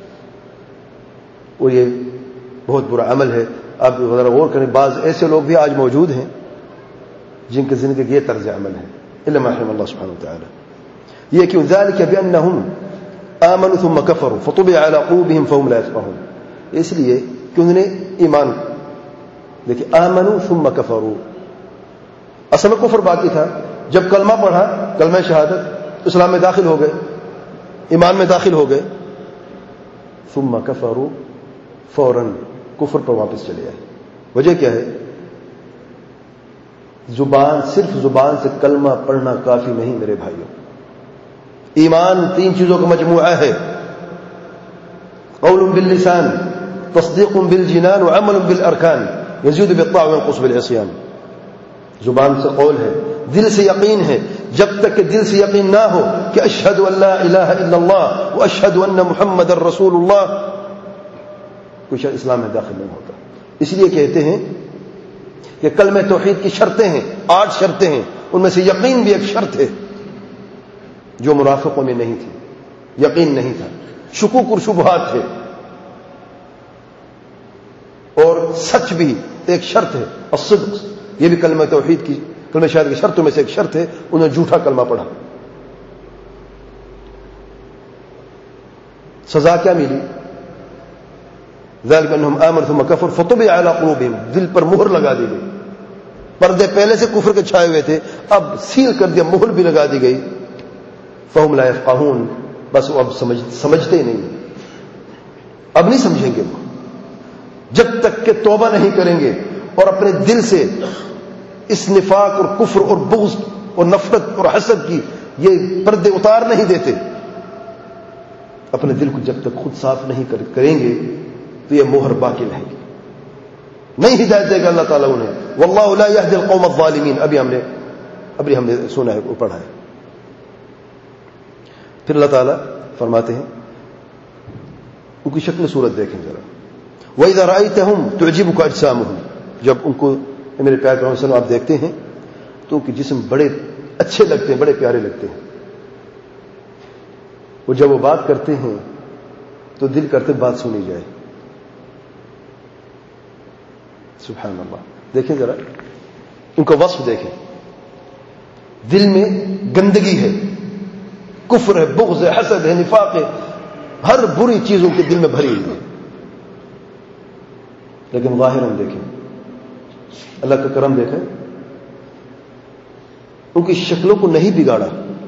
اور یہ بہت برا عمل ہے. آپ ذرا غور کریں, بعض ایسے لوگ بھی آج موجود ہیں جن کی زندگی یہ طرز عمل ہے, الا ما رحم اللہ سبحانہ وتعالی. یہ کیوں؟ ذلك بانهم آمنوا ثم كفروا فطبع على قلوبهم فهم لا يفقهون. اس لیے کہ انہوں نے ایمان, دیکھیں آمنوا ثم كفروا, اصل میں کفر باقی تھا. جب کلمہ پڑھا, کلمہ شہادت, اسلام میں داخل ہو گئے, ایمان میں داخل ہو گئے, ثم كفروا, فوراً کفر پر واپس چلے آئے. وجہ کیا ہے؟ زبان, صرف زبان سے کلمہ پڑھنا کافی نہیں میرے بھائیوں. ایمان تین چیزوں کا مجموعہ ہے, قول باللسان, تصدیق بالجنان, وعمل بالارکان, یزید بالطاعة وینقص بالعصیان. زبان سے قول ہے, دل سے یقین ہے. جب تک کہ دل سے یقین نہ ہو کہ اشہد ان لا الہ الا اللہ واشہد ان محمد الرسول اللہ, کچھ اسلام میں داخل نہیں ہوتا. اس لیے کہتے ہیں کہ کلمہ توحید کی شرطیں ہیں, آٹھ شرطیں ہیں, ان میں سے یقین بھی ایک شرط ہے جو منافقوں میں نہیں تھی. یقین نہیں تھا, شکوک اور شبہات تھے, اور سچ بھی ایک شرط ہے, الصدق, یہ بھی کلمہ توحید کی, کلمہ شہادت کی شرطوں میں سے ایک شرط ہے. انہوں نے جھوٹا کلمہ پڑھا, سزا کیا ملی؟ ذلك انهم آمنوا ثم كفروا فطبع على قلوبهم, دل پر مہر لگا دی گئی. پردے پہلے سے کفر کے چھائے ہوئے تھے, اب سیل کر دیا, مہر بھی لگا دی گئی. فهم لا يفقهون, بس وہ اب سمجھ سمجھتے ہی نہیں, اب نہیں سمجھیں گے. وہ جب تک کہ توبہ نہیں کریں گے اور اپنے دل سے اس نفاق اور کفر اور بغض اور نفرت اور حسد کی یہ پردے اتار نہیں دیتے, اپنے دل کو جب تک خود صاف نہیں کریں گے تو یہ مہر باقی رہے گی, نہیں ہدایت دے گا اللہ تعالیٰ انہیں. واللہ لا يهدي القوم الظالمین, ابھی ہم نے ابھی ہم نے سنا ہے, وہ پڑھا ہے. پھر اللہ تعالیٰ فرماتے ہیں, ان کی شکل صورت دیکھیں ذرا. وَإِذَا رَأَيْتَهُمْ تُعْجِبُكَ أَجْسَامُهُمْ, جب ان کو میرے پیارے پیغمبر صلی اللہ علیہ وسلم آپ دیکھتے ہیں تو ان کے جسم بڑے اچھے لگتے ہیں, بڑے پیارے لگتے ہیں. وہ جب وہ بات کرتے ہیں تو دل کرتے بات سنی جائے. سبحان اللہ. دیکھیں ذرا ان کا وصف دیکھیں, دل میں گندگی ہے, کفر ہے, بغض ہے, حسد ہے, نفاق ہے, ہر بری چیزوں کے دل میں بھری ہوئی ہے. لیکن ظاہر ہم دیکھیں, اللہ کا کرم دیکھیں, ان کی شکلوں کو نہیں بگاڑا.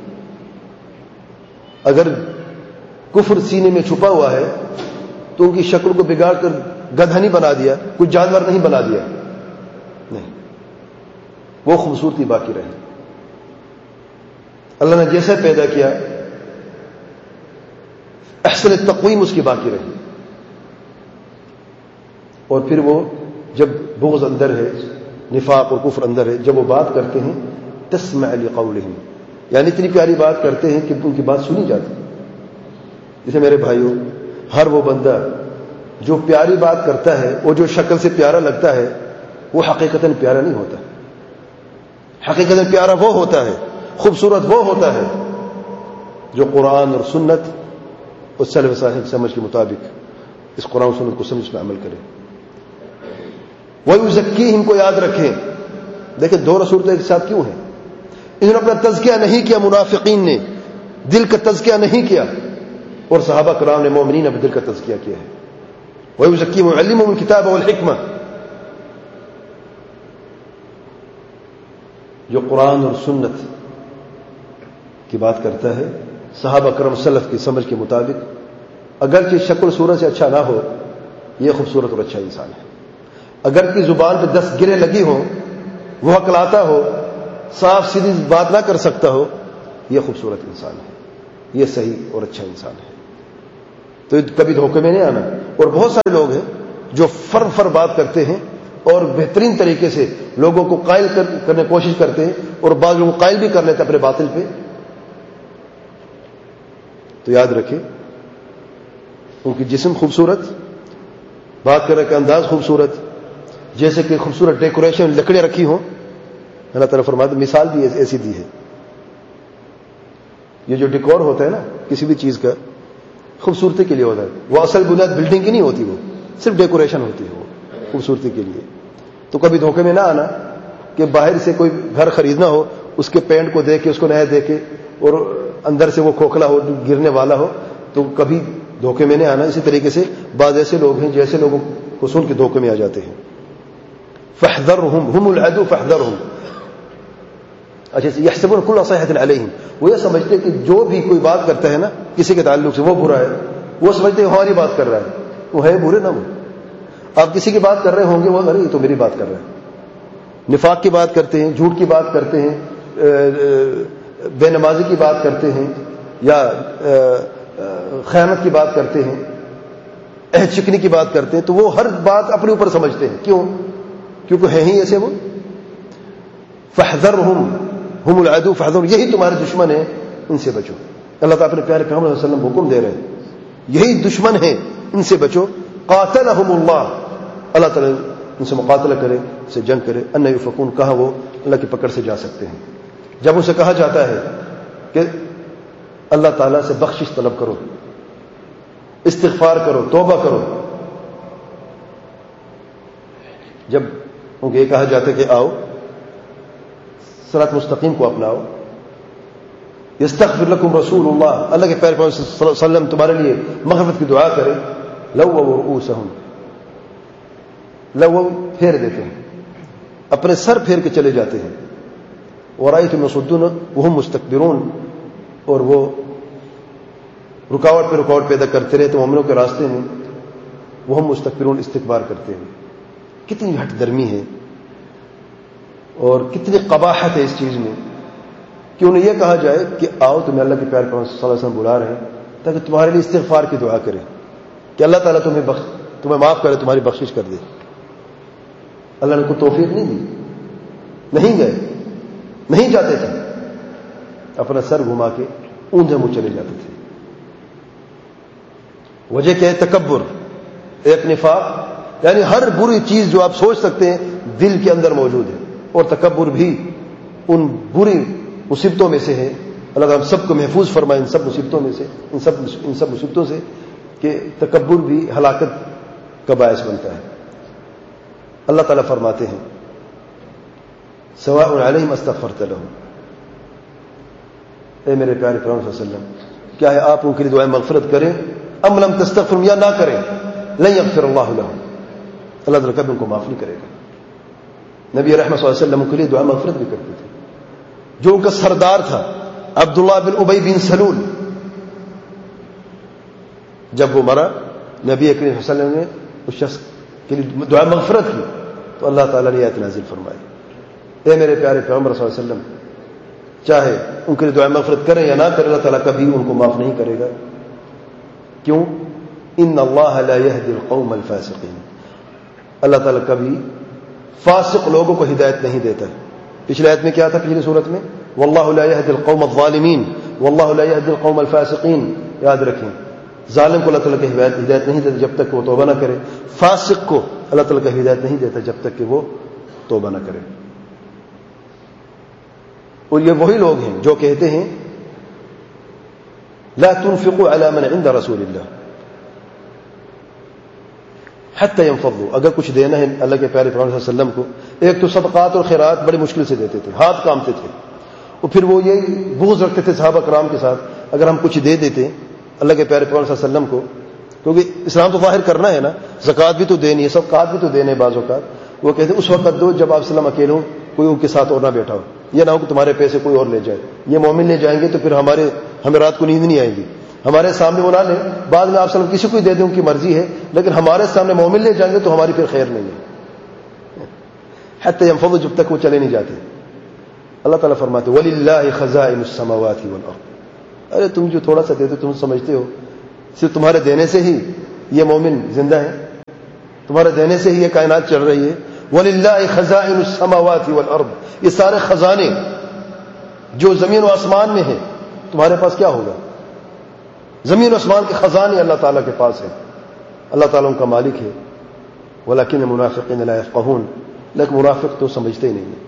اگر کفر سینے میں چھپا ہوا ہے تو ان کی شکل کو بگاڑ کر گدھا نہیں بنا دیا, کوئی جانور نہیں بنا دیا, نہیں, وہ خوبصورتی باقی رہی. اللہ نے جیسے پیدا کیا احسن تقویم اس کی باقی رہی. اور پھر وہ جب بغض اندر ہے, نفاق اور کفر اندر ہے, جب وہ بات کرتے ہیں تسمع لقولہم, یعنی اتنی پیاری بات کرتے ہیں کہ ان کی بات سنی جاتی. جیسے میرے بھائیوں, ہر وہ بندہ جو پیاری بات کرتا ہے, وہ جو شکل سے پیارا لگتا ہے, وہ حقیقتاً پیارا نہیں ہوتا. حقیقتاً پیارا وہ ہوتا ہے, خوبصورت وہ ہوتا ہے جو قرآن اور سنت اور سلف صالح سمجھ کے مطابق اس قرآن و سنت کو سمجھ میں عمل کرے. وَيُزَكِّيهِمْ کو یاد رکھیں. دیکھیں دو رسول ایک ساتھ کیوں ہیں؟ انہوں نے اپنا تزکیہ نہیں کیا, منافقین نے دل کا تزکیہ نہیں کیا, اور صحابہ کرام نے مومنین نے دل کا تزکیہ کیا ہے. وَيُزَكِّيهِمْ وَيُعَلِّمُهُمُ الْكِتَابَ وَالْحِكْمَةَ, جو قرآن اور سنت کی بات کرتا ہے, صحابہ کرام سلف کی سمجھ کے مطابق, اگرچہ شکل صورت سے اچھا نہ ہو, یہ خوبصورت اور اچھا انسان ہے. اگر کی زبان پہ دس گرے لگی ہوں, وہ عقلاتا ہو, صاف سیدھی بات نہ کر سکتا ہو, یہ خوبصورت انسان ہے، یہ صحیح اور اچھا انسان ہے. تو کبھی دھوکے میں نہیں آنا. اور بہت سارے لوگ ہیں جو فر فر بات کرتے ہیں اور بہترین طریقے سے لوگوں کو قائل کرنے کی کوشش کرتے ہیں، اور بعض لوگوں کو قائل بھی کر لیتے ہیں اپنے باطل پہ. تو یاد رکھیں ان کی جسم خوبصورت، بات کرنے کا انداز خوبصورت، جیسے کہ خوبصورت ڈیکوریشن لکڑیاں رکھی ہوں. اللہ تعالیٰ فرماتے مثال بھی ایسی دی ہے. یہ جو ڈیکور ہوتا ہے نا کسی بھی چیز کا، خوبصورتی کے لیے ہوتا ہے. وہ اصل بنیاد بلڈنگ کی نہیں ہوتی، وہ صرف ڈیکوریشن ہوتی ہے، وہ خوبصورتی کے لیے. تو کبھی دھوکے میں نہ آنا کہ باہر سے کوئی گھر خریدنا ہو، اس کے پینٹ کو دیکھ کے، اس کو نیا دیکھے، اور اندر سے وہ کھوکھلا ہو، گرنے والا ہو، تو کبھی دھوکے میں نہیں آنا. اسی طریقے سے بعض ایسے لوگ ہیں جیسے لوگوں کو سن کے دھوکے میں آ جاتے ہیں. فاحذرهم هم العدو فاحذرهم. اچھا یحسبون کل صیحۃ علیہم، وہ یہ سمجھتے کہ جو بھی کوئی بات کرتا ہے نا کسی کے تعلق سے وہ برا ہے، وہ سمجھتے ہیں ہماری بات کر رہا ہے، وہ ہے برے نہ وہ. آپ کسی کی بات کر رہے ہوں گے، وہ ارے یہ تو میری بات کر رہا ہے. نفاق کی بات کرتے ہیں، جھوٹ کی بات کرتے ہیں، بے نمازی کی بات کرتے ہیں، یا خیانت کی بات کرتے ہیں، عہد شکنی کی بات کرتے ہیں، تو وہ ہر بات اپنے اوپر سمجھتے ہیں. کیوں؟ کیونکہ ہیں ہی ایسے وہ. فاحذرهم هم العدو فاحذرهم، یہی تمہارے دشمن ہیں، ان سے بچو. اللہ تعالیٰ اپنے پیارے پیغمبر صلی اللہ علیہ وسلم حکم دے رہے ہیں یہی دشمن ہیں، ان سے بچو. قاتلهم اللہ، اللہ تعالیٰ ان سے مقاتلہ کرے، ان سے جنگ کرے. ان یفکون، کہاں وہ اللہ کی پکڑ سے جا سکتے ہیں. جب اسے کہا جاتا ہے کہ اللہ تعالیٰ سے بخشش طلب کرو، استغفار کرو، توبہ کرو، جب ان کو یہ کہا جاتا ہے کہ آؤ صراط مستقیم کو اپناؤ، یستغفر لکم رسول اللہ، اللہ کے پیارے پیغمبر صلی اللہ علیہ وسلم تمہارے لیے مغفرت کی دعا کرے، لووا رؤوسہم، لووا پھیر دیتے ہیں، اپنے سر پھیر کے چلے جاتے ہیں. ورأیتم یصدون وہم مستکبرون، اور وہ رکاوٹ پہ رکاوٹ پیدا کرتے رہتے مومنوں کے راستے میں. وہم مستکبرون، استکبار کرتے ہیں. کتنی ہٹ درمی ہے اور کتنی قباحت ہے اس چیز میں کہ انہیں یہ کہا جائے کہ آؤ تمہیں اللہ کے پیارے پیغمبر صلی اللہ علیہ وسلم بلا رہے ہیں تاکہ تمہارے لیے استغفار کی دعا کرے کہ اللہ تعالیٰ تمہیں بخش تمہیں معاف کرے، تمہاری بخشش کر دے. اللہ نے کوئی توفیق نہیں دی، نہیں گئے، نہیں جاتے تھے، اپنا سر گھما کے اونجے منہ چلے جاتے تھے. وجہ کیا ہے؟ تکبر، ایک نفاق، یعنی ہر بری چیز جو آپ سوچ سکتے ہیں دل کے اندر موجود ہے. اور تکبر بھی ان بری مصیبتوں میں سے ہے. اللہ تعالیٰ سب کو محفوظ فرمائے ان سب مصیبتوں میں سے، ان سب ان سب مصیبتوں سے کہ تکبر بھی ہلاکت کا باعث بنتا ہے. اللہ تعالیٰ فرماتے ہیں سواء علیہم استغفرت لہم، اے میرے پیارے پیغمبر صلی اللہ علیہ وسلم، کیا ہے آپ ان کے لیے دعائیں مغفرت کریں، ام لم تستغفر، یا نہ کریں، لن یغفر اللہ لہم، اللہ تعالیٰ کبھی ان کو معاف نہیں کرے گا. نبی رحمت صلی اللہ علیہ وسلم کے لیے دعا مغفرت بھی کرتے تھے. جو ان کا سردار تھا عبداللہ بن ابی بن سلول، جب وہ مرا نبی کریم صلی اللہ علیہ وسلم نے اس شخص کے لیے دعا مغفرت کی تو اللہ تعالیٰ نے آیت نازل فرمائی، اے میرے پیارے پیغمبر صلی اللہ علیہ وسلم، چاہے ان کے لیے دعا مغفرت کریں یا نہ کریں، اللہ تعالیٰ کبھی ان کو معاف نہیں کرے گا. کیوں؟ ان اللہ لا یہدی القوم الفاسقین، اللہ تعالیٰ کبھی فاسق لوگوں کو ہدایت نہیں دیتا. پچھلی آیت میں کیا تھا؟ پچھلی صورت میں واللہ لا یہدی القوم الظالمین واللہ لا یہدی القوم الفاسقین. یاد رکھیں، ظالم کو اللہ تعالیٰ کی ہدایت نہیں دیتا جب تک کہ وہ توبہ نہ کرے، فاسق کو اللہ تعالیٰ کی ہدایت نہیں دیتا جب تک کہ وہ توبہ نہ کرے. اور یہ وہی لوگ ہیں جو کہتے ہیں لا تنفقوا على من عند رسول اللہ حتى ينفضوا، اگر کچھ دینا ہے اللہ کے پیارے پیغمبر صلی اللہ علیہ وسلم کو، ایک تو صدقات اور خیرات بڑی مشکل سے دیتے تھے، ہاتھ کامتے تھے، اور پھر وہ یہ بغض رکھتے تھے صحابہ کرام کے ساتھ اگر ہم کچھ دے دیتے اللہ کے پیارے پیغمبر صلی اللہ علیہ وسلم کو، کیونکہ اسلام تو ظاہر کرنا ہے نا، زکوٰۃ بھی تو دینی ہے، صدقات بھی تو دینے بعض اوقات. وہ کہتے ہیں اس وقت دو جب آپ وسلم اکیلے ہوں، کوئی ان کے ساتھ اور نہ بیٹھا ہو، یہ نہ ہو کہ تمہارے پیسے کوئی اور لے جائے، یہ مومن لے جائیں گے تو پھر ہمارے ہمیں رات کو نیند نہیں آئے گی. ہمارے سامنے وہ نہ لیں، بعد میں آپ وسلم کسی کو ہی دے دیں، ان کی مرضی ہے، لیکن ہمارے سامنے مومن لے جائیں گے تو ہماری پھر خیر نہیں ہے. حتی ينفضوا، جب تک وہ چلے نہیں جاتے. اللہ تعالیٰ فرماتے وَلِلَّهِ خَزَائِنُ السَّمَاوَاتِ وَالْأَرْضِ. ارے تم جو تھوڑا سا دیتے تم سمجھتے ہو صرف تمہارے دینے سے ہی یہ مومن زندہ ہے، تمہارے دینے سے ہی یہ کائنات چل رہی ہے. وَلِلَّهِ خَزَائِنُ السَّمَاوَاتِ وَالْأَرْضِ. یہ سارے خزانے جو زمین و آسمان میں ہیں تمہارے پاس کیا ہوگا؟ زمین و آسمان کے خزانے اللہ تعالیٰ کے پاس ہیں، اللہ تعالیٰ ان کا مالک ہے. وَلَكِنَّ الْمُنَافِقِينَ لَا يَفْقَهُونَ. لیکن منافق تو سمجھتے ہی نہیں ہیں.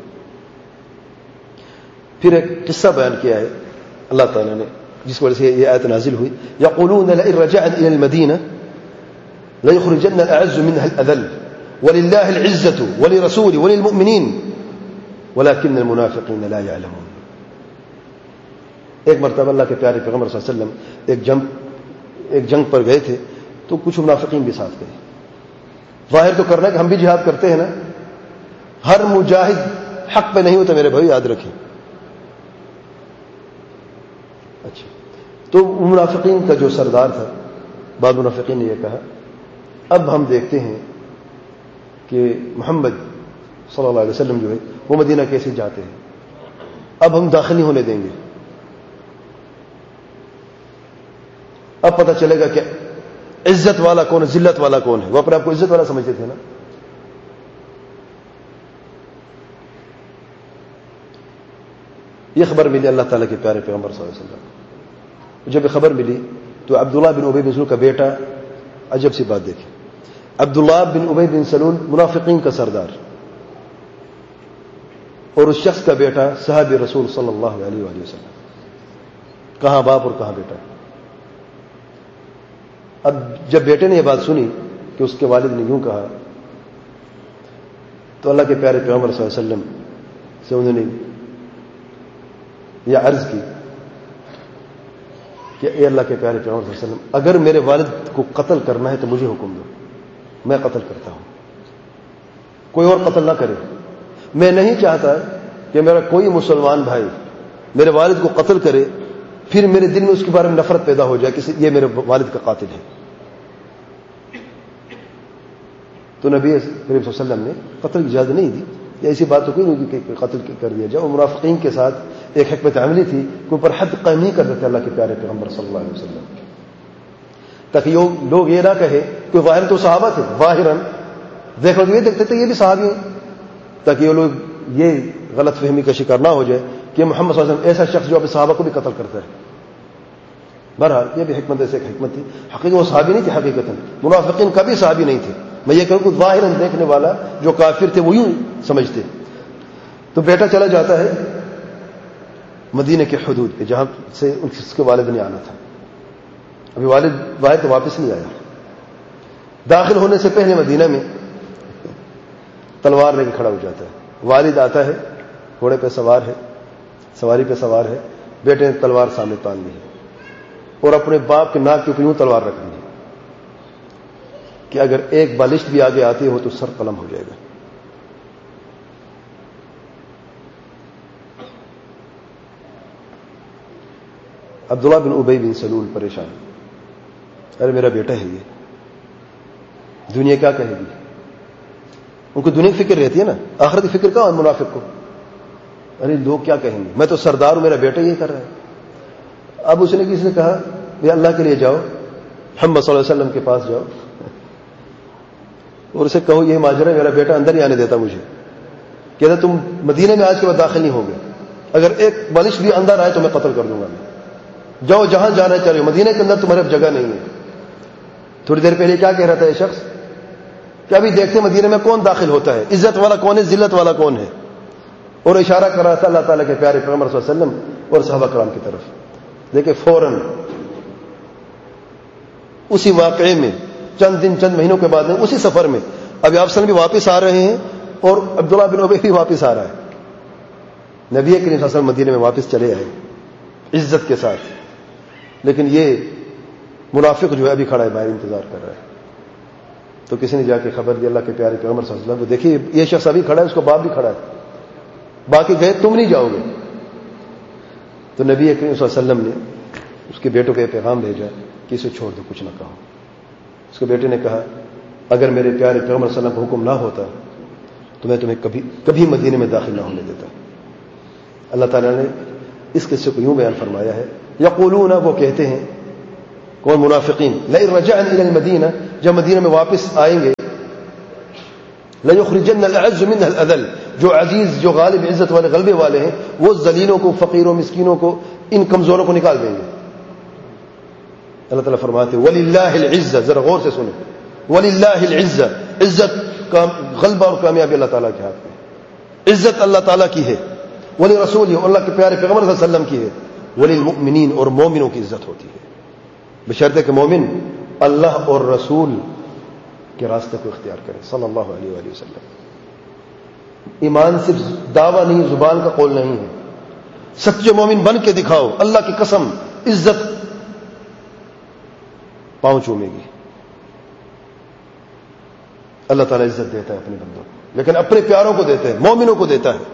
پھر ایک قصہ بیان کیا ہے اللہ تعالیٰ نے جس وجہ سے یہ آیت نازل ہوئی. يَقُولُونَ لَئِن رَجَعْنَا إِلَى الْمَدِينَةِ لَيُخْرِجَنَّ الْأَعَزُّ مِنْهَا الْأَذَلَّ وَلِلَّهِ الْعِزَّةُ وَلِرَسُولِهِ وَلِلْمُؤْمِنِينَ وَلَكِنَّ الْمُنَافِقِينَ لَا يَعْلَمُونَ. ایک مرتبہ اللہ کے پیارے پیغمبر صلی اللہ علیہ وسلم ایک جنگ ایک جنگ پر گئے تھے تو کچھ منافقین بھی ساتھ گئے. ظاہر تو کرنا کہ ہم بھی جہاد کرتے ہیں نا، ہر مجاہد حق پہ نہیں ہوتا میرے بھائی، یاد رکھیں. اچھا تو منافقین کا جو سردار تھا، بعض منافقین نے یہ کہا اب ہم دیکھتے ہیں کہ محمد صلی اللہ علیہ وسلم جو ہے وہ مدینہ کیسے جاتے ہیں، اب ہم داخل نہیں ہونے دیں گے. اب پتہ چلے گا کہ عزت والا کون ہے، ذلت والا کون ہے. وہ اپنے آپ کو عزت والا سمجھتے تھے نا. یہ خبر ملی اللہ تعالیٰ کے پیارے پیغمبر صلی اللہ علیہ وسلم. جب یہ خبر ملی تو عبداللہ بن ابی بن سلول کا بیٹا، عجب سی بات دیکھیں، عبداللہ بن ابی بن سلول منافقین کا سردار اور اس شخص کا بیٹا صحابی رسول صلی اللہ علیہ وآلہ وسلم. کہاں باپ اور کہاں بیٹا. اب جب بیٹے نے یہ بات سنی کہ اس کے والد نے یوں کہا تو اللہ کے پیارے پیغمبر صلی اللہ علیہ وسلم سے انہوں نے یہ عرض کی کہ اے اللہ کے پیارے پیغمبر صلی اللہ علیہ وسلم اگر میرے والد کو قتل کرنا ہے تو مجھے حکم دو، میں قتل کرتا ہوں، کوئی اور قتل نہ کرے. میں نہیں چاہتا کہ میرا کوئی مسلمان بھائی میرے والد کو قتل کرے پھر میرے دل میں اس کے بارے میں نفرت پیدا ہو جائے کہ یہ میرے والد کا قاتل ہے. تو نبی کریم صلی اللہ علیہ وسلم نے قتل کی اجازت نہیں دی، یا ایسی بات تو کوئی نہیں کہ قتل کر دیا جائے. اور منافقین کے ساتھ ایک حکمت عملی تھی کہ اوپر حد قائم نہیں کر دیتے اللہ کے پیارے پیغمبر صلی اللہ علیہ وسلم، تاکہ لوگ یہ نہ کہے کہ ظاہر تو صحابہ تھے، ظاہراً دیکھو تو یہ دیکھتے تھے یہ بھی صحابی ہیں، تاکہ یہ لوگ یہ غلط فہمی کا شکار نہ ہو جائے کہ محمد صلی اللہ علیہ وسلم ایسا شخص جو اپنے صحابہ کو بھی قتل کرتا ہے. بہرحال یہ بھی حکمت ایسے ایک حکمت تھی. حقیقت وہ صحابی نہیں تھے، حقیقت منافقین کبھی صحابی نہیں تھے. میں یہ کہوں کہ ظاہراً دیکھنے والا جو کافر تھے وہ یوں سمجھتے. تو بیٹا چلا جاتا ہے مدینے کے حدود پہ جہاں سے اس کے والد نے آنا تھا. ابھی والد باہر تو واپس نہیں آیا. داخل ہونے سے پہلے مدینہ میں تلوار لے کے کھڑا ہو جاتا ہے. والد آتا ہے، گھوڑے پہ سوار ہے، سواری پہ سوار ہے، بیٹے نے تلوار سامنے تان لی ہے اور اپنے باپ کے ناک کے اوپر یوں تلوار رکھ دی کہ اگر ایک بالشت بھی آگے آتی ہو تو سر قلم ہو جائے گا. عبداللہ بن ابی بن سلول پریشان، ارے میرا بیٹا ہے یہ، دنیا کیا کہے گی. ان کو دنیا کی فکر رہتی ہے نا، آخرت کی فکر کہاں منافق کو. ارے لوگ کیا کہیں گے، میں تو سردار ہوں، میرا بیٹا یہ کر رہا ہے. اب اس نے کسی نے کہا بھائی اللہ کے لیے جاؤ، محمد صلی اللہ علیہ وسلم کے پاس جاؤ اور اسے کہو یہ ماجرا میرا بیٹا اندر نہیں آنے دیتا مجھے، کہتا تم مدینے میں آج کے بعد داخل نہیں ہوگے، اگر ایک بالش بھی اندر آئے تو میں قتل کر دوں گا. میں جاؤ جہاں جانا چاہ رہے ہو، مدینے کے اندر تمہارے اب جگہ نہیں ہے. تھوڑی دیر پہلے کیا کہہ رہا تھا یہ شخص کہ ابھی دیکھتے مدینے میں کون داخل ہوتا ہے، عزت والا کون ہے، ذلت والا کون ہے. اور اشارہ کر رہا تھا اللہ تعالیٰ کے پیارے پیغمبر صلی اللہ علیہ وسلم اور صحابہ کرام کی طرف. دیکھیں فوراً اسی واقعے میں چند دن چند مہینوں کے بعد میں اسی سفر میں ابھی آپ بھی واپس آ رہے ہیں اور عبداللہ بن ابی بھی واپس آ رہا ہے. نبی کریم صلی اللہ علیہ وسلم مدینے میں واپس چلے آئے عزت کے ساتھ، لیکن یہ منافق جو ہے ابھی کھڑا ہے باہر انتظار کر رہا ہے. تو کسی نے جا کے خبر دی اللہ کے پیارے پیغمبر صلی اللہ علیہ وسلم کو، دیکھیے یہ شخص ابھی کھڑا ہے، اس کو باپ بھی کھڑا ہے، باقی گئے تم نہیں جاؤ گے. تو نبی کریم صلی اللہ علیہ وسلم نے اس کے بیٹوں کو یہ پیغام بھیجا کہ اسے چھوڑ دو، کچھ نہ کہو. اس کے بیٹے نے کہا اگر میرے پیارے پیغمبر صلی اللہ علیہ وسلم کا حکم نہ ہوتا تو میں تمہیں کبھی کبھی مدینے میں داخل نہ ہونے دیتا. اللہ تعالیٰ نے اس قصے کو یوں بیان فرمایا ہے، یقولون، وہ کہتے ہیں، کون؟ منافقین، لئن رجعنا الى المدینہ، جب مدینہ میں واپس آئیں گے، لَيُخْرِجَنَّ الْأَعَزُّ مِنْهَا الْأَذَلُ، جو عزیز، جو غالب، عزت والے، غلبے والے ہیں، وہ ذلیلوں کو، فقیروں، مسکینوں کو، ان کمزوروں کو نکال دیں گے۔ اللہ تعالیٰ فرماتے ہیں وَلِلَّهِ الْعِزَّةُ، ذرا غور سے سنیں، وَلِلَّهِ الْعِزَّةُ، عزت کا غلبہ اور کامیابی اللہ تعالیٰ کے ہاتھ میں، عزت اللہ تعالیٰ کی ہے، وَلِرَسُولِهِ، اور اللہ کے پیارے پیغمبر صلی اللہ علیہ وسلم کی ہے، وَلِلْمُؤْمِنِينَ، اور مومنوں کی عزت ہوتی ہے، بشرط کہ مومن اللہ اور رسول کے راستے کو اختیار کرے صلی اللہ علیہ وآلہ وسلم۔ ایمان صرف دعویٰ نہیں، زبان کا قول نہیں ہے، سچے مومن بن کے دکھاؤ، اللہ کی قسم عزت پاؤں چومے گی۔ اللہ تعالیٰ عزت دیتا ہے اپنے بندوں کو، لیکن اپنے پیاروں کو دیتا ہے، مومنوں کو دیتا ہے۔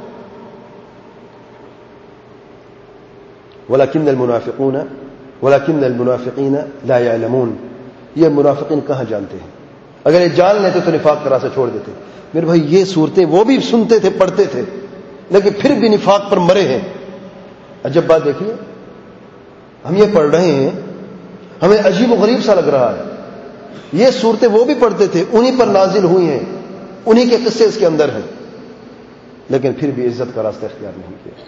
وَلَكِنَّ الْمُنَافِقُونَ وَلَكِنَّ الْمُنَافِقِينَ لَا يَعْلَمُونَ، یہ منافقین کہاں جانتے ہیں؟ اگر یہ جان لیتے تو نفاق کا راستہ چھوڑ دیتے۔ میرے بھائی یہ صورتیں وہ بھی سنتے تھے، پڑھتے تھے، لیکن پھر بھی نفاق پر مرے ہیں۔ عجب بات دیکھیے، ہم یہ پڑھ رہے ہیں، ہمیں عجیب و غریب سا لگ رہا ہے، یہ صورتیں وہ بھی پڑھتے تھے، انہی پر نازل ہوئی ہیں، انہی کے قصے اس کے اندر ہیں، لیکن پھر بھی عزت کا راستہ اختیار نہیں کیا۔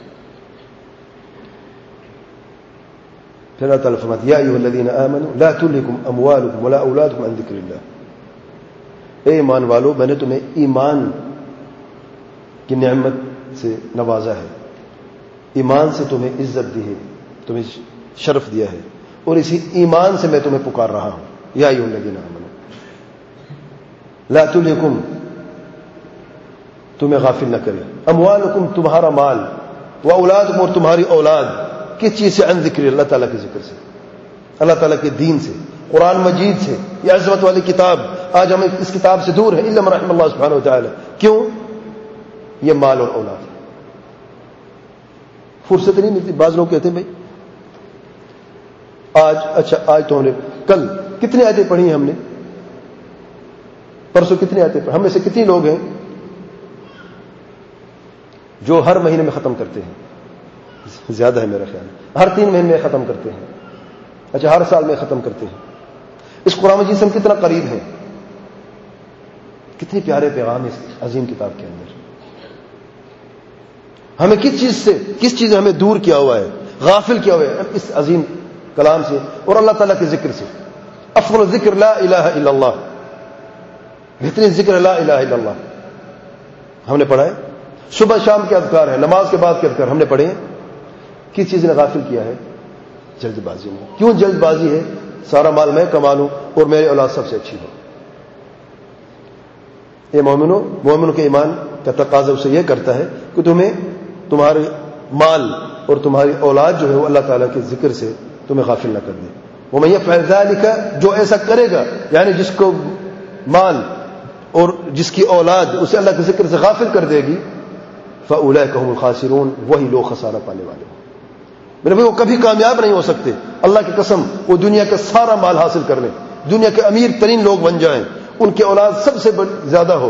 پھر اللہ تعالیٰ فرماتے ہیں یا ایھا الذین آمنوا لا تلھکم اموالکم ولا اولادکم عن ذکر اللہ، اے ایمان والو، میں نے تمہیں ایمان کی نعمت سے نوازا ہے، ایمان سے تمہیں عزت دی ہے، تمہیں شرف دیا ہے، اور اسی ایمان سے میں تمہیں پکار رہا ہوں۔ یا ایھا الذین آمنوا لا تلھکم، تمہیں غافل نہ کرے، اموالکم، تمہارا مال، و اولادکم، اور تمہاری اولاد، کس چیز سے؟ عن ذکر اللہ تعالیٰ کے ذکر سے، اللہ تعالیٰ کے دین سے، قرآن مجید سے، یہ عظمت والی کتاب۔ آج ہم اس کتاب سے دور ہیں، الا من رحم اللہ سبحانہ وتعالی۔ کیوں؟ یہ مال اور اولاد، فرصت نہیں ملتی۔ بعض لوگ کہتے ہیں بھائی آج، اچھا آج تو ہم نے، کل کتنی آیتیں پڑھی ہیں ہم نے، پرسوں کتنی آیتیں پڑھی، ہم میں سے کتنے لوگ ہیں جو ہر مہینے میں ختم کرتے ہیں؟ زیادہ ہے میرا خیال، ہر تین مہینے میں ختم کرتے ہیں، اچھا ہر سال میں ختم کرتے ہیں۔ اس قرآن مجید سے ہم کتنا قریب ہیں، کتنے پیارے پیغام اس عظیم کتاب کے اندر۔ ہمیں کس چیز سے، کس چیز نے ہمیں دور کیا ہوا ہے، غافل کیا ہوا ہے اس عظیم کلام سے اور اللہ تعالیٰ کے ذکر سے۔ افضل الذکر لا الہ الا اللہ، بہترین ذکر لا الہ الا اللہ، ہم نے پڑھا ہے۔ صبح شام کے اذکار ہیں، نماز کے بعد کے اذکار ہم نے پڑھے ہیں۔ کس چیز نے غافل کیا ہے؟ جلد بازی میں۔ کیوں جلد بازی ہے؟ سارا مال میں کما لوں اور میری اولاد سب سے اچھی ہو۔ اے مومنو، مومنوں کے ایمان کا تقاضا اسے یہ کرتا ہے کہ تمہیں تمہارے مال اور تمہاری اولاد جو ہے وہ اللہ تعالیٰ کے ذکر سے تمہیں غافل نہ کر دے۔ وَمَن يَفْعَلْ ذَلِكَ، جو ایسا کرے گا، یعنی جس کو مال اور جس کی اولاد اسے اللہ کے ذکر سے غافل کر دے گی، فَأُولَئِكَ هُمُ الْخَاسِرُونَ، وہی لوگ خسارہ پانے والے ہیں۔ میرے بھائی وہ کبھی کامیاب نہیں ہو سکتے، اللہ کی قسم، وہ دنیا کا سارا مال حاصل کر لیں، دنیا کے امیر ترین لوگ بن جائیں، ان کی اولاد سب سے زیادہ ہو،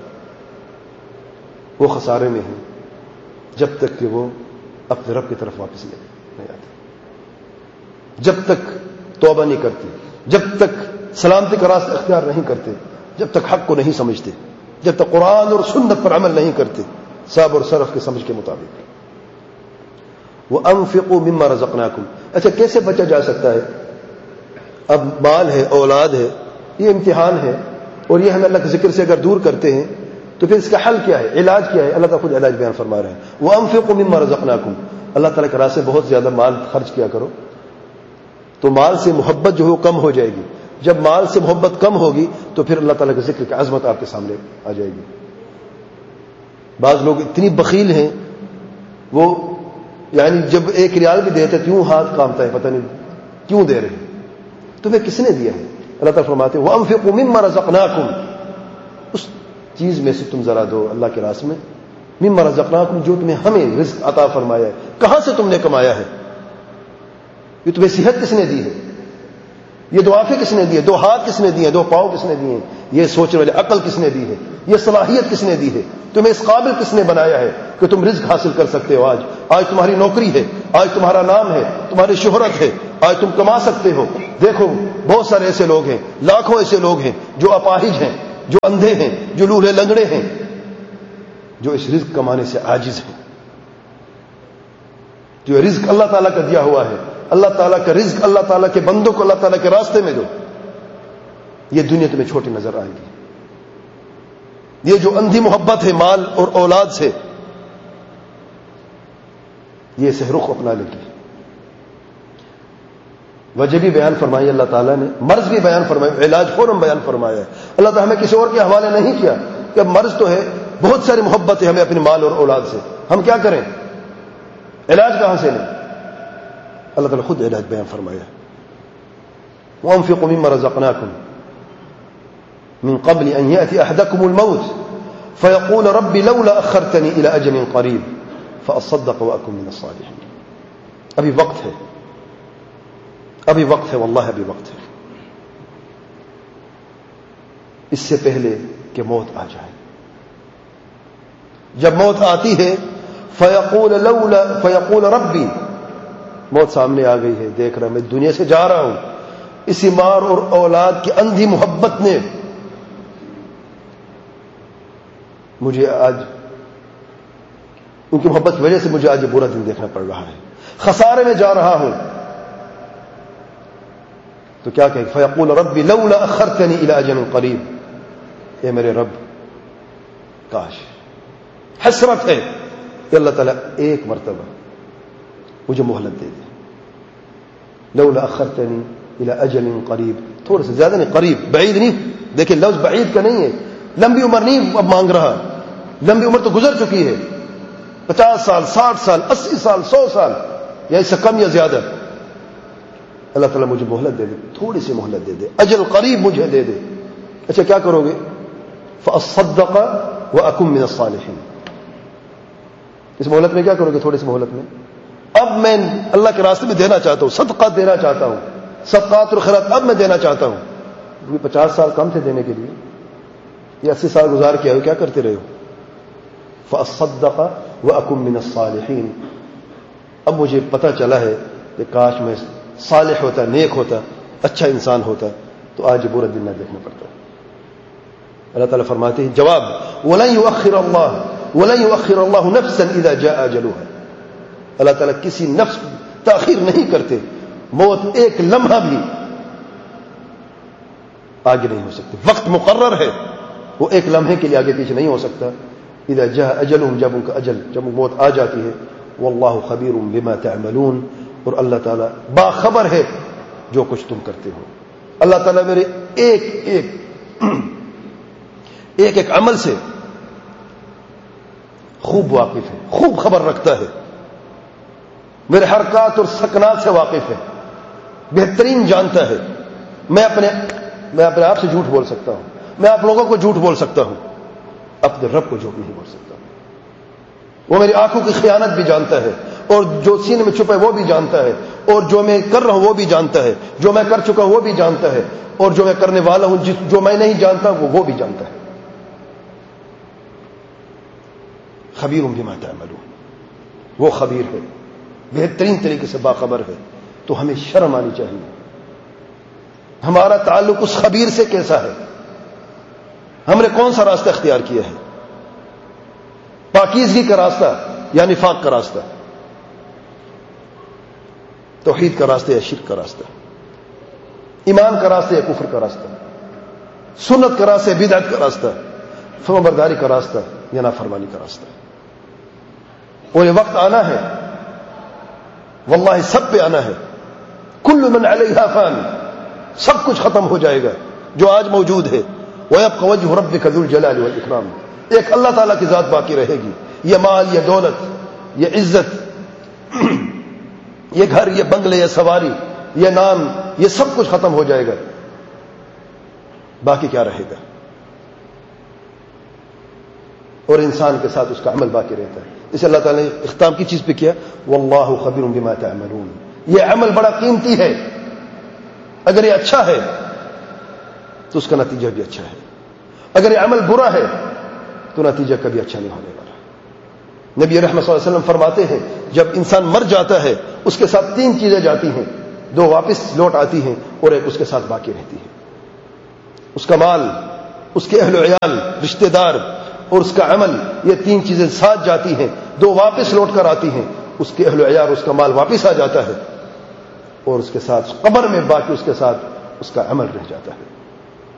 وہ خسارے میں ہیں جب تک کہ وہ اپنے رب کی طرف واپس نہیں آتے، جب تک توبہ نہیں کرتے، جب تک سلامتی کا راستہ اختیار نہیں کرتے، جب تک حق کو نہیں سمجھتے، جب تک قرآن اور سنت پر عمل نہیں کرتے صبر اور صرف کے سمجھ کے مطابق۔ وَأَنفِقُوا مِمَّا رَزَقْنَاكُمْ، اچھا کیسے بچا جا سکتا ہے؟ اب مال ہے، اولاد ہے، یہ امتحان ہے، اور یہ ہم اللہ کے ذکر سے اگر دور کرتے ہیں تو پھر اس کا حل کیا ہے، علاج کیا ہے؟ اللہ تعالیٰ خود علاج بیان فرما رہے ہیں، وَأَنفِقُوا مِمَّا رَزَقْنَاكُمْ، اللہ تعالیٰ کے راستے بہت زیادہ مال خرچ کیا کرو، تو مال سے محبت جو ہے وہ کم ہو جائے گی۔ جب مال سے محبت کم ہوگی تو پھر اللہ تعالیٰ کے ذکر کی عظمت آپ کے سامنے آ جائے گی۔ بعض لوگ اتنی بخیل ہیں، وہ یعنی جب ایک ریال بھی دیتے تو یوں ہاتھ کامتا ہے، پتہ نہیں کیوں دے رہے ہیں، تمہیں کس نے دیا ہے؟ اللہ تعالیٰ فرماتے ہیں وَأَنفِقُوا مِمَّا رَزَقْنَاكُمْ، اس چیز میں سے تم ذرا دو اللہ کے راستے میں، مِمَّا رَزَقْنَاكُمْ، جو تمہیں ہمیں رزق عطا فرمایا ہے، کہاں سے تم نے کمایا ہے؟ یہ تمہیں صحت کس نے دی ہے؟ یہ دو آنکھیں کس نے دی ہے؟ دو ہاتھ کس نے دیے ہیں؟ دو پاؤں کس نے دیے ہیں؟ یہ سوچنے والے عقل کس نے دی ہے؟ یہ صلاحیت کس نے دی ہے؟ تمہیں اس قابل کس نے بنایا ہے کہ تم رزق حاصل کر سکتے ہو. آج آج تمہاری نوکری ہے, آج تمہارا نام ہے, تمہاری شہرت ہے, آج تم کما سکتے ہو. دیکھو بہت سارے ایسے لوگ ہیں, لاکھوں ایسے لوگ ہیں جو اپاہج ہیں, جو اندھے ہیں, جو لولے لنگڑے ہیں, جو اس رزق کمانے سے عاجز ہیں. جو رزق اللہ تعالیٰ کا دیا ہوا ہے, اللہ تعالیٰ کا رزق اللہ تعالیٰ کے بندوں کو اللہ تعالیٰ کے راستے میں دو. یہ دنیا تمہیں چھوٹی نظر آئے گی. یہ جو اندھی محبت ہے مال اور اولاد سے, یہ اسے رخ اپنا لے گی. وجہ بھی بیان فرمائی اللہ تعالیٰ نے, مرض بھی بیان فرمایا, علاج فوراً بیان فرمایا ہے. اللہ تعالیٰ ہمیں کسی اور کے حوالے نہیں کیا کہ مرض تو ہے, بہت ساری محبت ہے ہمیں اپنی مال اور اولاد سے, ہم کیا کریں, علاج کہاں سے لیں؟ اللہ تعالیٰ خود علاج بیان فرمایا. وَأَنفِقُوا مِمَّا رَزَقْنَاكُمْ من قبل أن يأتي أحدكم الموت فيقول رب لولا أخرتني إلى أجل قريب فأصدق وأكن من الصالحين. ابھی وقت ہے, ابھی وقت ہے, واللہ ابھی وقت ہے, اس سے پہلے کہ موت آ جائے. جب موت آتی ہے فيقول لولا فيقول ربي, موت سامنے آ گئی ہے, دیکھ رہا میں دنیا سے جا رہا ہوں. اسی مار اور اولاد کی اندھی محبت نے مجھے آج, ان کی محبت کی وجہ سے مجھے آج یہ برا دن دیکھنا پڑ رہا ہے, خسارے میں جا رہا ہوں. تو کیا کہے, فیقول ربی لولا اخرتنی الی اجل قریب, اے میرے رب کاش, حسرت ہے کہ اللہ تعالیٰ ایک مرتبہ مجھے مہلت دے دے. لولا اخرتنی الی اجل قریب, تھوڑا سا زیادہ نہیں, قریب, بعید نہیں. دیکھیں لفظ بعید کا نہیں ہے, لمبی عمر نہیں اب مانگ رہا, لمبی عمر تو گزر چکی ہے, پچاس سال, ساٹھ سال, اسی سال, سو سال, یا اس سے کم یا زیادہ. اللہ تعالیٰ مجھے مہلت دے دے, تھوڑی سی مہلت دے دے, اجل قریب مجھے دے دے. اچھا کیا کرو گے؟ فاصدق واکن من الصالحین. اس مہلت میں کیا کرو گے؟ تھوڑی سی مہلت میں اب میں اللہ کے راستے میں دینا چاہتا ہوں, صدقات دینا چاہتا ہوں, صدقات اور خیرات اب میں دینا چاہتا ہوں. کیونکہ پچاس سال کم تھے دینے کے لیے, یہ اسی سال گزار کے آئے, کیا کرتے رہے ہو؟ فاصدق واکن من الصالحین. اب مجھے پتہ چلا ہے کہ کاش میں صالح ہوتا, نیک ہوتا, اچھا انسان ہوتا, تو آج برا دن نہ دیکھنا پڑتا. اللہ تعالیٰ فرماتے ہیں جواب, وَلَن يُؤَخِّرَ اللَّهُ وَلَن يُؤَخِّرَ اللَّهُ نَفْسًا إِذَا جَاءَ أَجَلُهَا. اللہ تعالیٰ کسی نفس تاخیر نہیں کرتے, موت ایک لمحہ بھی آگے نہیں ہو سکتی. وقت مقرر ہے, وہ ایک لمحے کے لیے آگے پیچھے نہیں ہو سکتا. اذا جاء اجلهم, جب ان کا اجل, جب موت آ جاتی ہے. واللہ خبیر بما تعملون, اور اللہ تعالیٰ باخبر ہے جو کچھ تم کرتے ہو. اللہ تعالیٰ میرے ایک ایک ایک ایک عمل سے خوب واقف ہے, خوب خبر رکھتا ہے, میرے حرکات اور سکنات سے واقف ہے, بہترین جانتا ہے. میں اپنے میں اپنے آپ سے جھوٹ بول سکتا ہوں, میں آپ لوگوں کو جھوٹ بول سکتا ہوں, اپنے رب کو جھوٹ نہیں بول سکتا. وہ میری آنکھوں کی خیانت بھی جانتا ہے, اور جو سینے میں چھپا ہے وہ بھی جانتا ہے, اور جو میں کر رہا ہوں وہ بھی جانتا ہے, جو میں کر چکا ہوں وہ بھی جانتا ہے, اور جو میں کرنے والا ہوں جس جو میں نہیں جانتا وہ وہ بھی جانتا ہے. خبیر بما تعملون, وہ خبیر ہے, بہترین طریقے سے باخبر ہے. تو ہمیں شرم آنی چاہیے. ہمارا تعلق اس خبیر سے کیسا ہے؟ ہم نے کون سا راستہ اختیار کیا ہے؟ پاکیزگی کا راستہ یا نفاق کا راستہ؟ توحید کا راستہ یا شرک کا راستہ؟ ایمان کا راستہ یا کفر کا راستہ؟ سنت کا راستہ یا بدعت کا راستہ؟ فرمانبرداری کا راستہ یا نافرمانی کا راستہ؟ اور یہ وقت آنا ہے, واللہ سب پہ آنا ہے. کل من علیہا فان, سب کچھ ختم ہو جائے گا جو آج موجود ہے. وَيَبْقَ وَجْهُ رَبِّكَ ذُو الْجَلَالِ وَالْإِكْرَامِ, ایک اللہ تعالیٰ کی ذات باقی رہے گی. یہ مال, یہ دولت, یہ عزت, یہ گھر, یہ بنگلے, یہ سواری, یہ نام, یہ سب کچھ ختم ہو جائے گا. باقی کیا رہے گا؟ اور انسان کے ساتھ اس کا عمل باقی رہتا ہے. اسے اللہ تعالیٰ نے اختتام کی چیز پہ کیا, واللہ خبیر بما تعملون. یہ عمل بڑا قیمتی ہے, اگر یہ اچھا ہے تو اس کا نتیجہ بھی اچھا ہے, اگر یہ عمل برا ہے تو نتیجہ کبھی اچھا نہیں ہونے والا. نبی رحمت صلی اللہ علیہ وسلم فرماتے ہیں جب انسان مر جاتا ہے اس کے ساتھ تین چیزیں جاتی ہیں، دو واپس لوٹ آتی ہیں اور ایک اس کے ساتھ باقی رہتی ہے، اس کا مال، اس کے اہل و عیال، رشتہ دار اور اس کا عمل، یہ تین چیزیں ساتھ جاتی ہیں، دو واپس لوٹ کر آتی ہیں، اس کے اہل و عیال، اس کا مال واپس آ جاتا ہے اور اس کے ساتھ قبر میں باقی اس کے ساتھ اس کا عمل رہ جاتا ہے۔